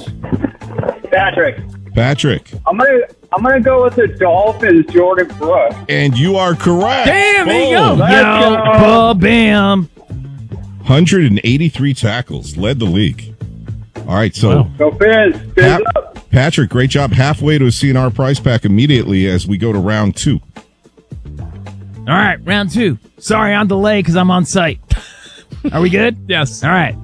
Patrick, Patrick. I'm gonna I'm gonna go with the Dolphins, Jordan Brooks. And you are correct. Damn, there you go. Boom. Let's Yo, go. ba-bam. one hundred eighty-three tackles. Led the league. All right, so Wow. Go Fizz. Fizz Pat- up. Patrick, great job. Halfway to a C N R prize pack immediately as we go to round two. All right, round two. Sorry on delay because I'm on site. Are we good? Yes. All right.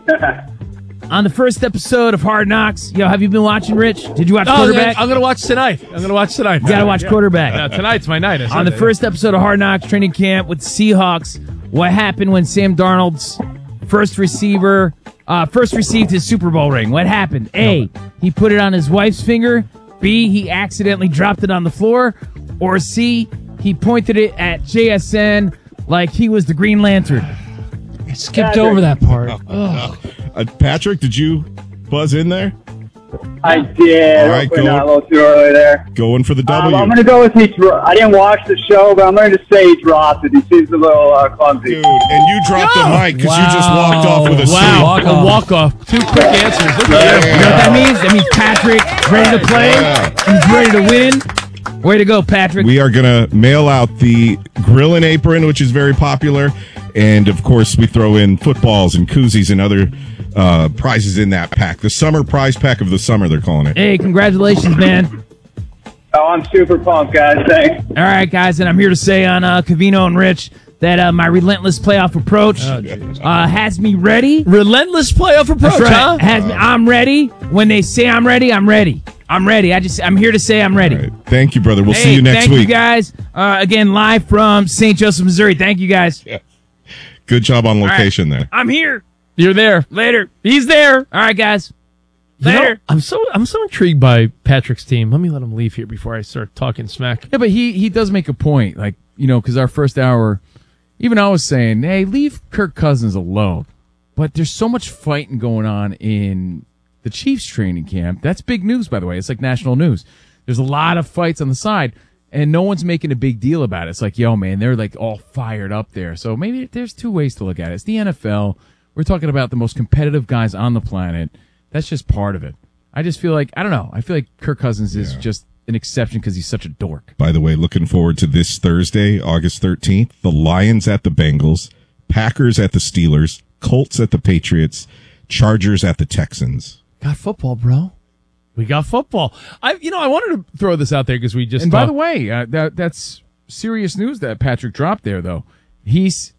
On the first episode of Hard Knocks, yo, have you been watching, Rich? Did you watch Oh, Quarterback? I'm going to watch tonight. I'm going to watch tonight. You gotta watch Yeah. Quarterback. Yeah, tonight's my night. I said On the it. first episode of Hard Knocks training camp with the Seahawks, what happened when Sam Darnold's first receiver uh, first received his Super Bowl ring? What happened? A, he put it on his wife's finger. B, he accidentally dropped it on the floor. Or C, he pointed it at J S N like he was the Green Lantern. I skipped over that part. Ugh. Uh, Patrick, did you buzz in there? I did. All right, Hopefully go. not a little too early there. Going for the Um, W. I'm gonna go with he. Dro- I didn't watch the show, but I'm gonna say he dropped it. He seems a little uh, clumsy. Dude, and you dropped the mic because you just walked off with a Wow. C. Walk a walk off. Two quick answers. Look Yeah. at You know what that means? That means Patrick ready to play. Yeah. He's ready to win. Way to go, Patrick. We are going to mail out the grill and apron, which is very popular. And, of course, we throw in footballs and koozies and other uh, prizes in that pack. The summer prize pack of the summer, they're calling it. Hey, congratulations, man. Oh, I'm super pumped, guys. Thanks. All right, guys, and I'm here to say on uh, Cavino and Rich that uh, my relentless playoff approach uh, has me ready. Relentless playoff approach, That's right. huh? Has me, I'm ready. When they say I'm ready, I'm ready. I'm ready. I just I'm here to say I'm ready. All right. Thank you, brother. We'll Hey, see you next thank week. you guys. Uh, again, live from Saint Joseph, Missouri. Thank you guys. Yeah. Good job on location there. I'm here. You're there. Later. He's there. All right, guys. You know, Later. I'm so I'm so intrigued by Patrick's team. Let me let him leave here before I start talking smack. Yeah, but he he does make a point, like, you know, because our first hour, even I was saying, hey, leave Kirk Cousins alone. But there's so much fighting going on in the Chiefs training camp. That's big news, by the way. It's like national news. There's a lot of fights on the side, and no one's making a big deal about it. It's like, yo, man, they're like all fired up there. So maybe there's two ways to look at it. It's the N F L. We're talking about the most competitive guys on the planet. That's just part of it. I just feel like, I don't know, I feel like Kirk Cousins is Yeah. just an exception because he's such a dork. By the way, looking forward to this Thursday, August thirteenth. The Lions at the Bengals, Packers at the Steelers, Colts at the Patriots, Chargers at the Texans. Got football, bro. We got football. I, you know, I wanted to throw this out there because we just. And by talked- the way, uh, that that's serious news that Patrick dropped there, though. He's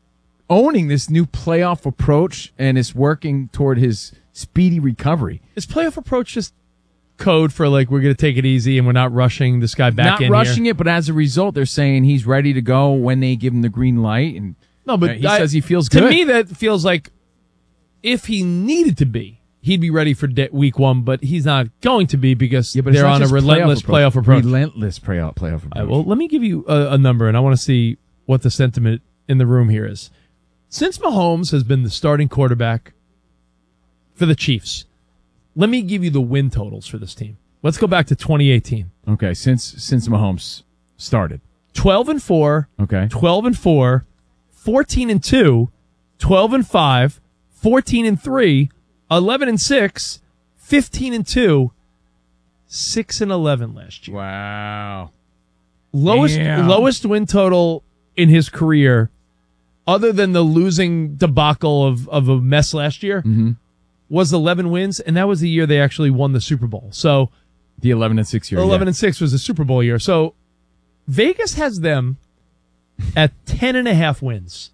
owning this new playoff approach and is working toward his speedy recovery. is playoff approach just code for like we're going to take it easy and we're not rushing this guy back Not in rushing here? it, but as a result, they're saying he's ready to go when they give him the green light. And No, but Uh, he I- says he feels to good. me, that feels like if he needed to be, he'd be ready for de- week one, but he's not going to be because But it's they're not on a just relentless playoff approach. Relentless playoff playoff approach. All right, well, let me give you a, a number, and I want to see what the sentiment in the room here is. Since Mahomes has been the starting quarterback for the Chiefs, let me give you the win totals for this team. Let's go back to twenty eighteen. Okay, since since Mahomes started. twelve and four, Okay. twelve and four, fourteen and two, twelve and five, fourteen and three, eleven and six, fifteen and two, six and eleven last year. Wow. Lowest Damn. lowest win total in his career, other than the losing debacle of, of a mess last year, Mm-hmm. was eleven wins, and that was the year they actually won the Super Bowl. So the eleven and six year. eleven yeah. and six was the Super Bowl year. So Vegas has them at ten and a half wins.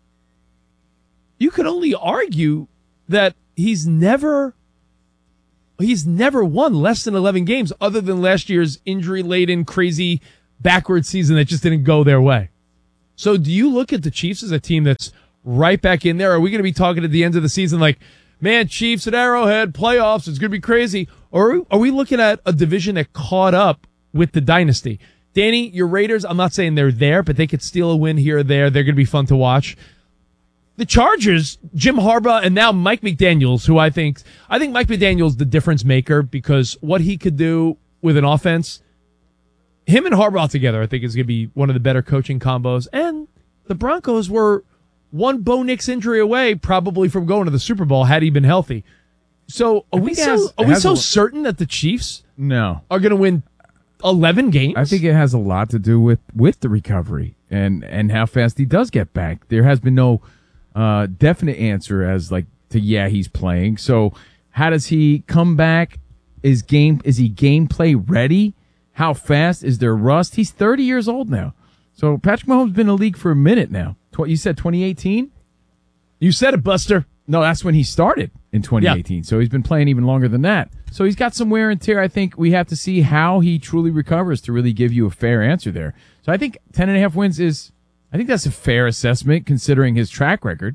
You could only argue that he's never he's never won less than eleven games, other than last year's injury laden, crazy backward season that just didn't go their way. So do you look at the Chiefs as a team that's right back in there? Are we going to be talking at the end of the season like, man, Chiefs at Arrowhead, playoffs, it's going to be crazy? Or are we looking at a division that caught up with the dynasty? Danny, your Raiders, I'm not saying they're there, but they could steal a win here or there. They're going to be fun to watch. The Chargers, Jim Harbaugh, and now Mike McDaniels, who I think, I think Mike McDaniels the difference maker because what he could do with an offense, him and Harbaugh together, I think is going to be one of the better coaching combos. And the Broncos were one Bo Nix injury away probably from going to the Super Bowl had he been healthy. So are I we think it so, has- are it we has so a- certain that the Chiefs No. are going to win eleven games? I think it has a lot to do with, with the recovery and, and how fast he does get back. There has been no uh, definite answer as like to yeah he's playing. So how does he come back? Is game is he gameplay ready? How fast is there rust? He's thirty years old now. So Patrick Mahomes has been in the league for a minute now. Tw- you said twenty eighteen? You said it, Buster. No, that's when he started in twenty eighteen. So he's been playing even longer than that. So he's got some wear and tear. I think we have to see how he truly recovers to really give you a fair answer there. So I think ten and a half wins is, I think that's a fair assessment considering his track record.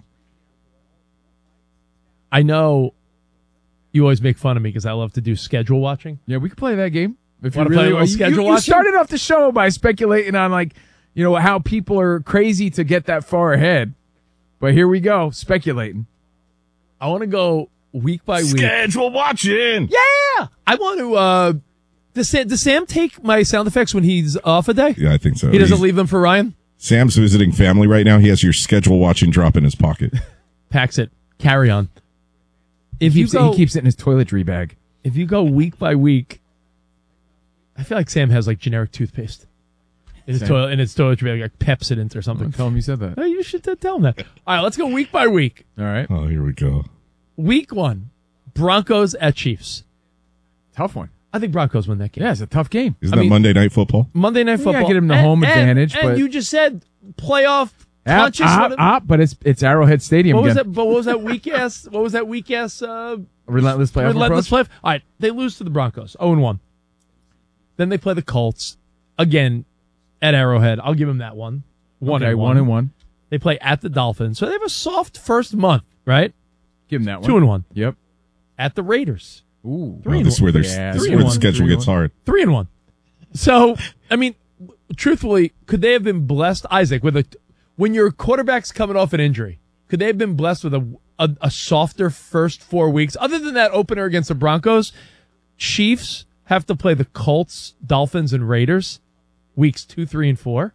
I know you always make fun of me because I love to do schedule watching. Yeah, we could play that game. If Wanna you play really a little you- schedule you, you watching? started off the show by speculating on like, you know, how people are crazy to get that far ahead. But here we go, speculating. I want to go week by week. Schedule watching. Yeah, I want to. Uh, does Sam, does Sam take my sound effects when he's off a day? Yeah, I think so. He doesn't He's- leave them for Ryan. Sam's visiting family right now. He has your schedule watching drop in his pocket. Packs it. Carry on. If He you keeps, it, go, he keeps it in his toiletry bag. if you go week by week, I feel like Sam has like generic toothpaste in his Sam. toilet in his toiletry bag, like Pepsodent or something. Don't tell him you said that. Oh, you should tell him that. All right, let's go week by week. All right. Oh, here we go. Week one, Broncos at Chiefs. Tough one. I think Broncos win that game. Yeah, it's a tough game. Isn't I that mean- Monday Night Football? Monday Night Yeah, Football. get him the And- home and- advantage, And but- you just said playoff Op, punches. op, what- op, but it's it's Arrowhead Stadium What was again. that? But what was that weak ass? What was that weak ass? Uh, Relentless playoff relentless approach? playoff. All right, they lose to the Broncos, zero and one. Then they play the Colts again at Arrowhead. I'll give them that one. One Okay, and one. one and one. They play at the Dolphins, so they have a soft first month, right? Give him that one. Two and one. Yep. At the Raiders, Ooh. Three Oh, and this is one. where, there's, Yeah, this is three where and the one. schedule Three gets and hard. three and one. So, I mean, truthfully, could they have been blessed, Isaac, with a when your quarterback's coming off an injury? Could they have been blessed with a a, a softer first four weeks? Other than that opener against the Broncos, Chiefs have to play the Colts, Dolphins, and Raiders weeks two, three, and four.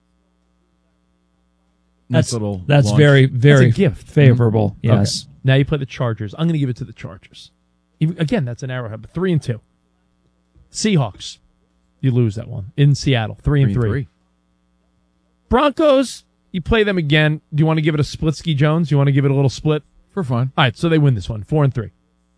Nice That's little that's launch. very very That's a gift. favorable. Okay. Yes. Now you play the Chargers. I'm going to give it to the Chargers. Even, again, that's an Arrowhead, but three and two. Seahawks, you lose that one in Seattle, three, and three. Broncos, you play them again. Do you want to give it a split, Ski Jones? You want to give it a little split? For fun. All right, so they win this one, four and three.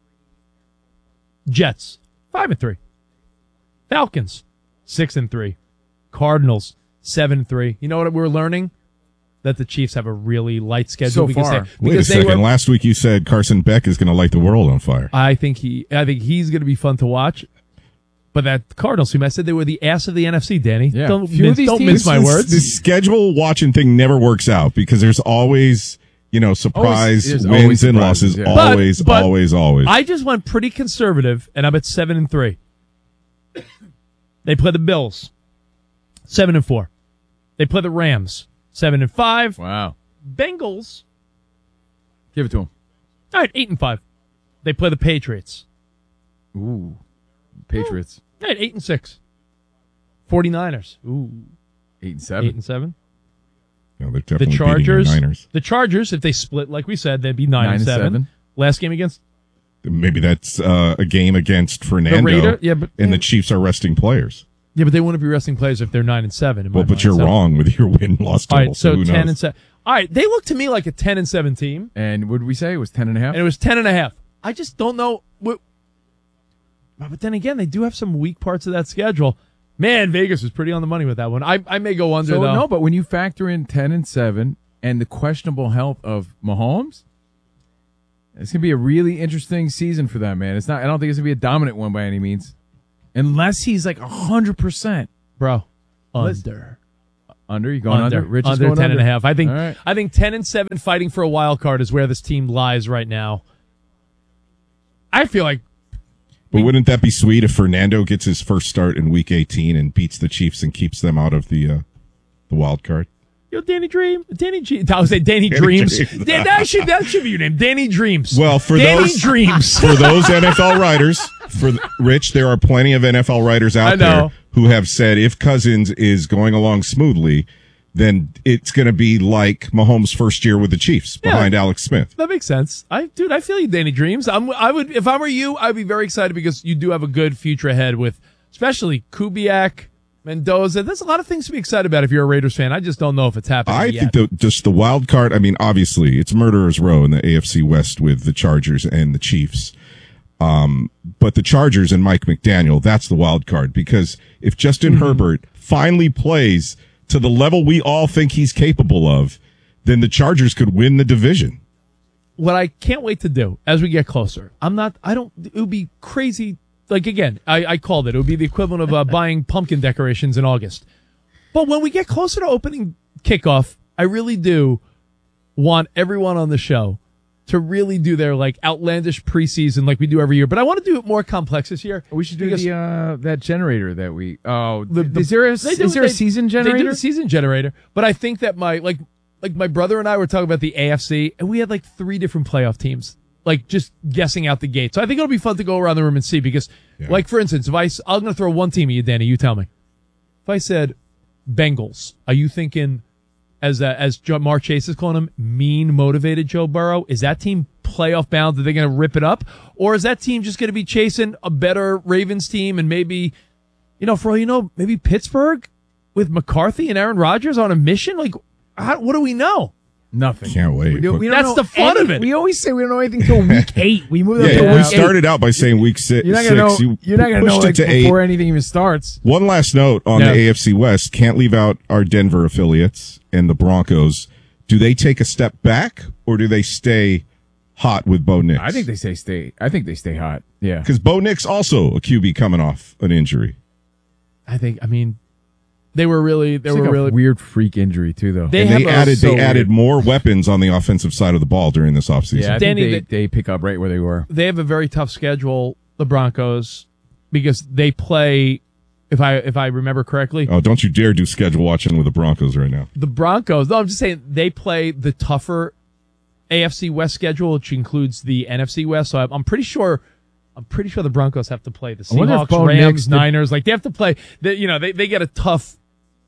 Jets, five and three. Falcons, six and three. Cardinals, seven and three. You know what we're learning? That the Chiefs have a really light schedule So because far. they, Wait a because they second. were. Last week you said Carson Beck is going to light the world on fire. I think he, I think he's going to be fun to watch. But that Cardinals team, I said they were the ass of the N F C, Danny. Yeah. Don't, Few of mince, these don't teams- mince my This- words. The schedule watching thing never works out because there's always, you know, surprise there's wins always and surprises, losses. yeah. But- Always, but always, always. I just went pretty conservative, and I'm at seven and three. They play the Bills, seven and four. They play the Rams, seven and five. Wow. Bengals, Give it to him. all right, eight and five. They play the Patriots. Ooh. Patriots. All right, eight and six. 49ers. Ooh, Eight and seven. eight and seven. No, they're The definitely beating Chargers. the Niners. The Chargers, if they split, like we said, they'd be nine, Nine and and seven. seven. Last game against Maybe that's uh, a game against Fernando, Raider- yeah, but- and the Chiefs are resting players. yeah, but they wouldn't be resting players if they're nine and seven. in my Well, but mind. you're So- wrong with your win-loss All total. right, so who ten knows? and seven. All right, they look to me like a ten and seven team, And what did we say? It was ten and a half? and it was ten and a half. I just don't know. What, but then again, they do have some weak parts of that schedule. Man, Vegas was pretty on the money with that one. I I may go under So, though. no, but when you factor in ten and seven and the questionable health of Mahomes, it's going to be a really interesting season for them, man. It's not. I don't think it's going to be a dominant one by any means. Unless he's like one hundred percent. Bro, Let's- under. Under? You going under? Under, Rich is under going ten under. and a half. I think All right. I think ten and seven fighting for a wild card is where this team lies right now. I feel like But wouldn't that be sweet if Fernando gets his first start in Week eighteen and beats the Chiefs and keeps them out of the uh, the wild card? Yo, Danny Dream, Danny G. I was say Danny, Danny Dreams. Dreams. Da- that should that should be your name, Danny Dreams. Well, for Danny those Dreams, for those N F L writers, for Rich, there are plenty of N F L writers out I know. there who have said if Cousins is going along smoothly, then it's going to be like Mahomes' first year with the Chiefs Yeah. behind Alex Smith. that makes sense. I, dude, I feel you, Danny Dreams. I'm, I would, if I were you, I'd be very excited because you do have a good future ahead with, especially Kubiak, Mendoza. There's a lot of things to be excited about if you're a Raiders fan. I just don't know if it's happening I yet. think the, just the wild card. I mean, obviously, it's murderer's row in the A F C West with the Chargers and the Chiefs. Um, but the Chargers and Mike McDaniel, that's the wild card because if Justin Mm-hmm. Herbert finally plays to the level we all think he's capable of, then the Chargers could win the division. What I can't wait to do as we get closer, I'm not, I don't, it would be crazy. Like, again, I, I called it. It would be the equivalent of uh, buying pumpkin decorations in August. But when we get closer to opening kickoff, I really do want everyone on the show to really do their, like, outlandish preseason like we do every year. But I want to do it more complex this year. We should do because the uh, that generator that we. Oh, the- the- is there a, they do- is there a they- season They do generator? the season generator. But I think that my, like, like my brother and I were talking about the A F C, and we had, like, three different playoff teams. Like, just guessing out the gate. So I think it'll be fun to go around the room and see because, Yeah. like, for instance, if I, s- I'm going to throw one team at you, Danny, you tell me. If I said Bengals, are you thinking, as uh, as Jamar Chase is calling him, mean, motivated Joe Burrow? Is that team playoff bound? Are they going to rip it up? Or is that team just going to be chasing a better Ravens team and maybe, you know, for all you know, maybe Pittsburgh with McCarthy and Aaron Rodgers on a mission? Like, how, what do we know? Nothing. Can't wait. We don't- we don't That's know the fun any- of it. We always say we don't know anything until week eight. We moved Yeah, up to yeah, we week started eight. out by saying week six. You're not gonna know. six. You You're not gonna know pushed like, it to eight. before anything even starts. One last note on Yeah. the A F C West. Can't leave out our Denver affiliates and the Broncos. Do they take a step back or do they stay hot with Bo Nix? I think they say stay. I think they stay hot. Yeah. Because Bo Nix also a Q B coming off an injury. I think, I mean, they were really, they It's were like a really weird freak injury too, though. They and have they a- added so they added weird. more weapons on the offensive side of the ball during this offseason. Yeah, I Danny, think they, they pick up right where they were. they have a very tough schedule, the Broncos, because they play, if I if I remember correctly, Oh, don't you dare do schedule watching with the Broncos right now. the Broncos. No, I'm just saying they play the tougher A F C West schedule, which includes the N F C West. So I'm, I'm pretty sure, I'm pretty sure the Broncos have to play the I wonder if Seahawks, Bo Rams, Nix did- Niners. Like they have to play. They, you know, they they get a tough,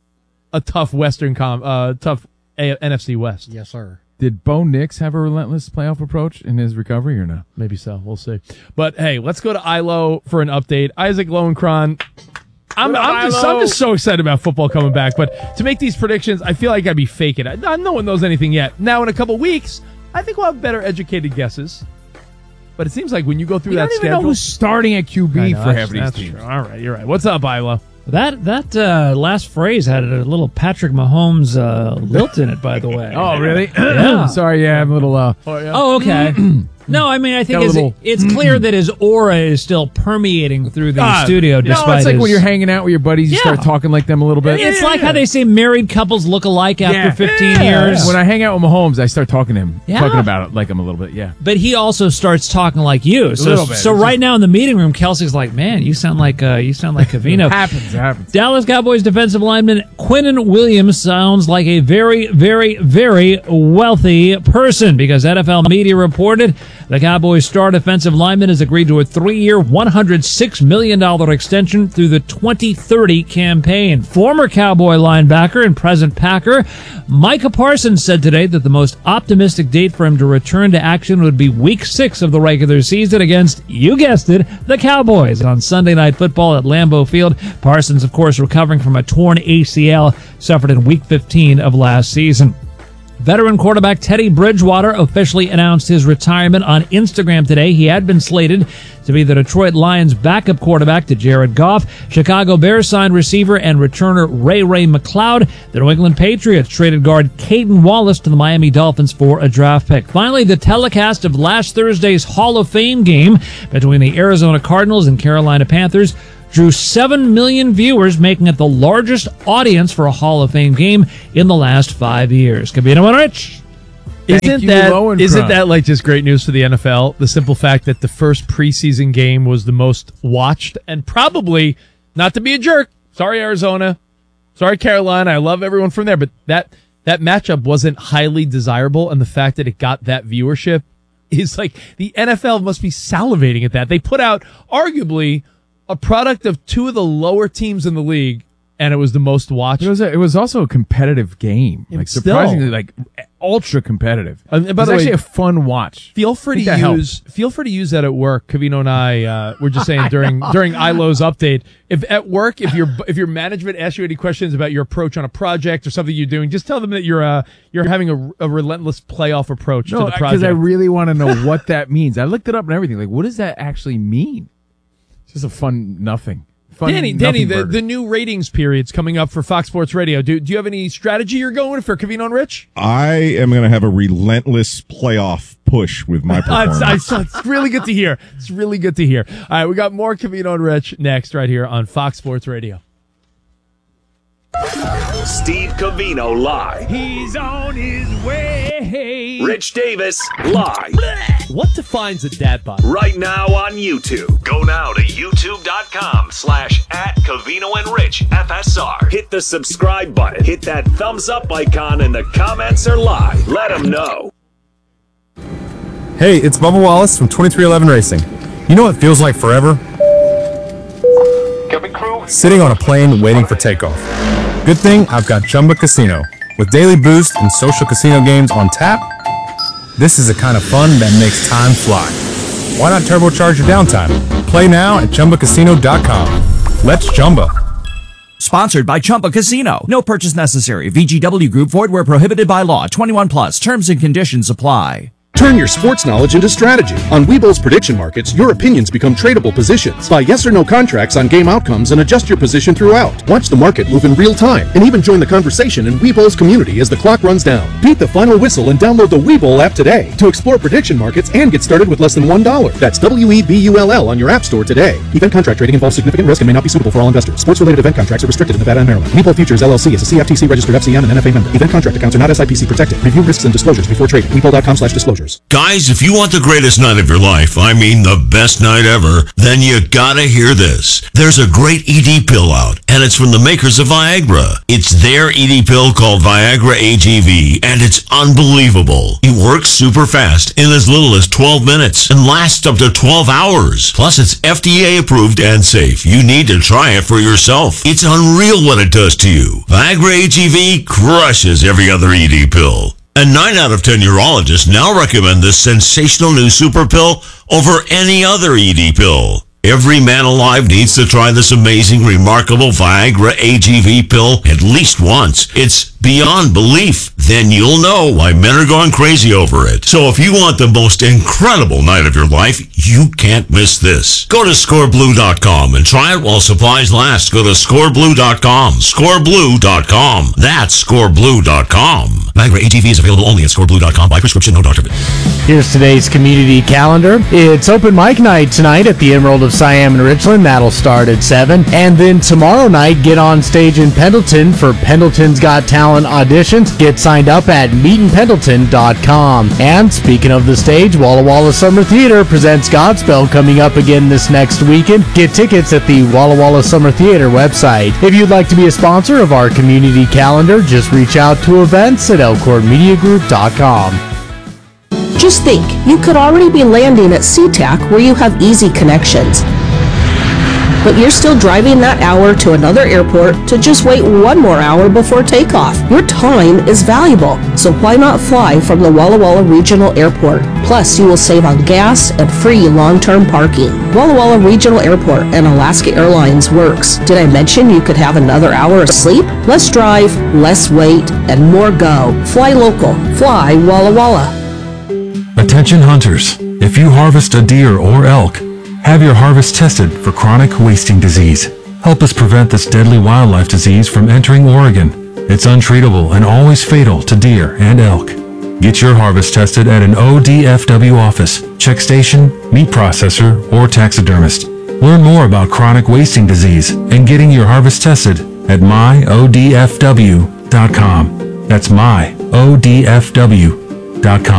a tough Western com, uh, tough a- N F C West. Yes, sir. Did Bo Nix have a relentless playoff approach in his recovery or no? Maybe so. We'll see. But hey, let's go to I L O for an update. Isaac Lowenkron. I'm, What up, I'm, just, I L O? I'm just so excited about football coming back. But to make these predictions, I feel like I'd be faking it. No no one knows anything yet. Now, in a couple weeks, I think we'll have better educated guesses. But it seems like when you go through We that don't even schedule, know who's starting at Q I B know, for that's- half of these that's teams. true. All right, you're right. What's up, I L O? That that uh, last phrase had a little Patrick Mahomes uh, lilt in it, by the way. Oh, really? Yeah. Sorry, yeah, I'm a little. Uh, Oh, yeah. Oh, okay. No, I mean, I think Got a it's, little- it's clear that his aura is still permeating through the Ah, studio. no, Despite it's like his, when you're hanging out with your buddies, you Yeah. start talking like them a little bit. It's like how they say married couples look alike after Yeah. fifteen Yeah. years. When I hang out with Mahomes, I start talking to him, Yeah. talking about it like him a little bit. Yeah. But he also starts talking like you. So, little bit. so It's right now in the meeting room, Kelsey's like, "Man, you sound like uh, you sound like Covino." It happens. It happens. Dallas Cowboys defensive lineman Quinnen Williams sounds like a very, very, very wealthy person because N F L media reported the Cowboys star defensive lineman has agreed to a three-year, one hundred six million dollars extension through the twenty thirty campaign. Former Cowboy linebacker and present Packer Micah Parsons said today that the most optimistic date for him to return to action would be week six of the regular season against, you guessed it, the Cowboys on Sunday Night Football at Lambeau Field. Parsons, of course, recovering from a torn A C L suffered in week fifteen of last season. Veteran quarterback Teddy Bridgewater officially announced his retirement on Instagram today. He had been slated to be the Detroit Lions' backup quarterback to Jared Goff. Chicago Bears signed receiver and returner Ray Ray McCloud. The New England Patriots traded guard Caden Wallace to the Miami Dolphins for a draft pick. Finally, the telecast of last Thursday's Hall of Fame game between the Arizona Cardinals and Carolina Panthers drew seven million viewers, making it the largest audience for a Hall of Fame game in the last five years. Covino and Rich. Isn't you, that Lowenkron. isn't that like just great news for the N F L? The simple fact that the first preseason game was the most watched and probably, not to be a jerk, sorry Arizona, sorry Carolina, I love everyone from there, but that that matchup wasn't highly desirable, and the fact that it got that viewership is like the N F L must be salivating at that. They put out arguably a product of two of the lower teams in the league, and it was the most watched. It was a, it was also a competitive game, like Still. surprisingly, like ultra competitive. And, and by it was the way, actually a fun watch. Feel free I think to that use feel free to use that at work. Covino and I uh, were just saying during during I L O's update. If at work, if your if your management asks you any questions about your approach on a project or something you're doing, just tell them that you're uh you're having a, a relentless playoff approach No, to the project. because I really want to know what that means. I looked it up and everything. Like, what does that actually mean? It's just a fun nothing. Fun Danny, Danny, nothing the, burger. the new ratings period's coming up for Fox Sports Radio. Do do you have any strategy you're going for Covino and Rich? I am going to have a relentless playoff push with my Uh, performance. it's, I- it's really good to hear. It's really good to hear. All right, we got more Covino and Rich next right here on Fox Sports Radio. Steve Covino live. He's on his way. Rich Davis live. What defines a dad bod? Right now on YouTube. Go now to youtube.com slash at Covino and Rich F S R. Hit the subscribe button. Hit that thumbs up icon and the comments are live. Let them know. Hey, it's Bubba Wallace from twenty-three eleven Racing. You know what feels like forever? Sitting on a plane waiting for takeoff. Good thing I've got Chumba Casino. With daily boost and social casino games on tap, this is the kind of fun that makes time fly. Why not turbocharge your downtime? Play now at Chumba Casino dot com. Let's Chumba. Sponsored by Chumba Casino. No purchase necessary. V G W Group. Void where prohibited by law. twenty-one plus. Terms and conditions apply. Turn your sports knowledge into strategy. On Webull's prediction markets, your opinions become tradable positions. Buy yes or no contracts on game outcomes and adjust your position throughout. Watch the market move in real time and even join the conversation in Webull's community as the clock runs down. Beat the final whistle and download the Webull app today to explore prediction markets and get started with less than one dollar. That's W E B U L L on your app store today. Event contract trading involves significant risk and may not be suitable for all investors. Sports-related event contracts are restricted in Nevada and Maryland. Webull Futures L L C is a C F T C registered F C M and N F A member. Event contract accounts are not S I P C protected. Review risks and disclosures before trading. Webull.com slash disclosures. Guys, if you want the greatest night of your life, I mean the best night ever, then you gotta hear this. There's a great E D pill out, and it's from the makers of Viagra. It's their E D pill called Viagra A G V, and it's unbelievable. It works super fast in as little as twelve minutes and lasts up to twelve hours. Plus, it's F D A approved and safe. You need to try it for yourself. It's unreal what it does to you. Viagra A G V crushes every other E D pill. And nine out of ten urologists now recommend this sensational new super pill over any other E D pill. Every man alive needs to try this amazing, remarkable Viagra A G V pill at least once. It's beyond belief. Then you'll know why men are going crazy over it. So if you want the most incredible night of your life, you can't miss this. Go to score blue dot com and try it while supplies last. Go to score blue dot com. score blue dot com. That's score blue dot com. Viagra A G V is available only at score blue dot com by prescription, no doctor. Here's today's community calendar. It's open mic night tonight at the Emerald of Siam in Richland. That'll start at seven. And then tomorrow night, get on stage in Pendleton for Pendleton's Got Talent auditions. Get signed up at meet in pendleton dot com. And speaking of the stage, Walla Walla Summer Theater presents Godspell coming up again this next weekend. Get tickets at the Walla Walla Summer Theater website. If you'd like to be a sponsor of our community calendar, just reach out to events at elkhorn media group dot com. Just think, you could already be landing at SeaTac where you have easy connections. But you're still driving that hour to another airport to just wait one more hour before takeoff. Your time is valuable, so why not fly from the Walla Walla Regional Airport? Plus, you will save on gas and free long-term parking. Walla Walla Regional Airport and Alaska Airlines works. Did I mention you could have another hour of sleep? Less drive, less wait, and more go. Fly local. Fly Walla Walla. Attention hunters, if you harvest a deer or elk, have your harvest tested for chronic wasting disease. Help us prevent this deadly wildlife disease from entering Oregon. It's untreatable and always fatal to deer and elk. Get your harvest tested at an O D F W office, check station, meat processor, or taxidermist. Learn more about chronic wasting disease and getting your harvest tested at my O D F W dot com. That's my O D F W dot com.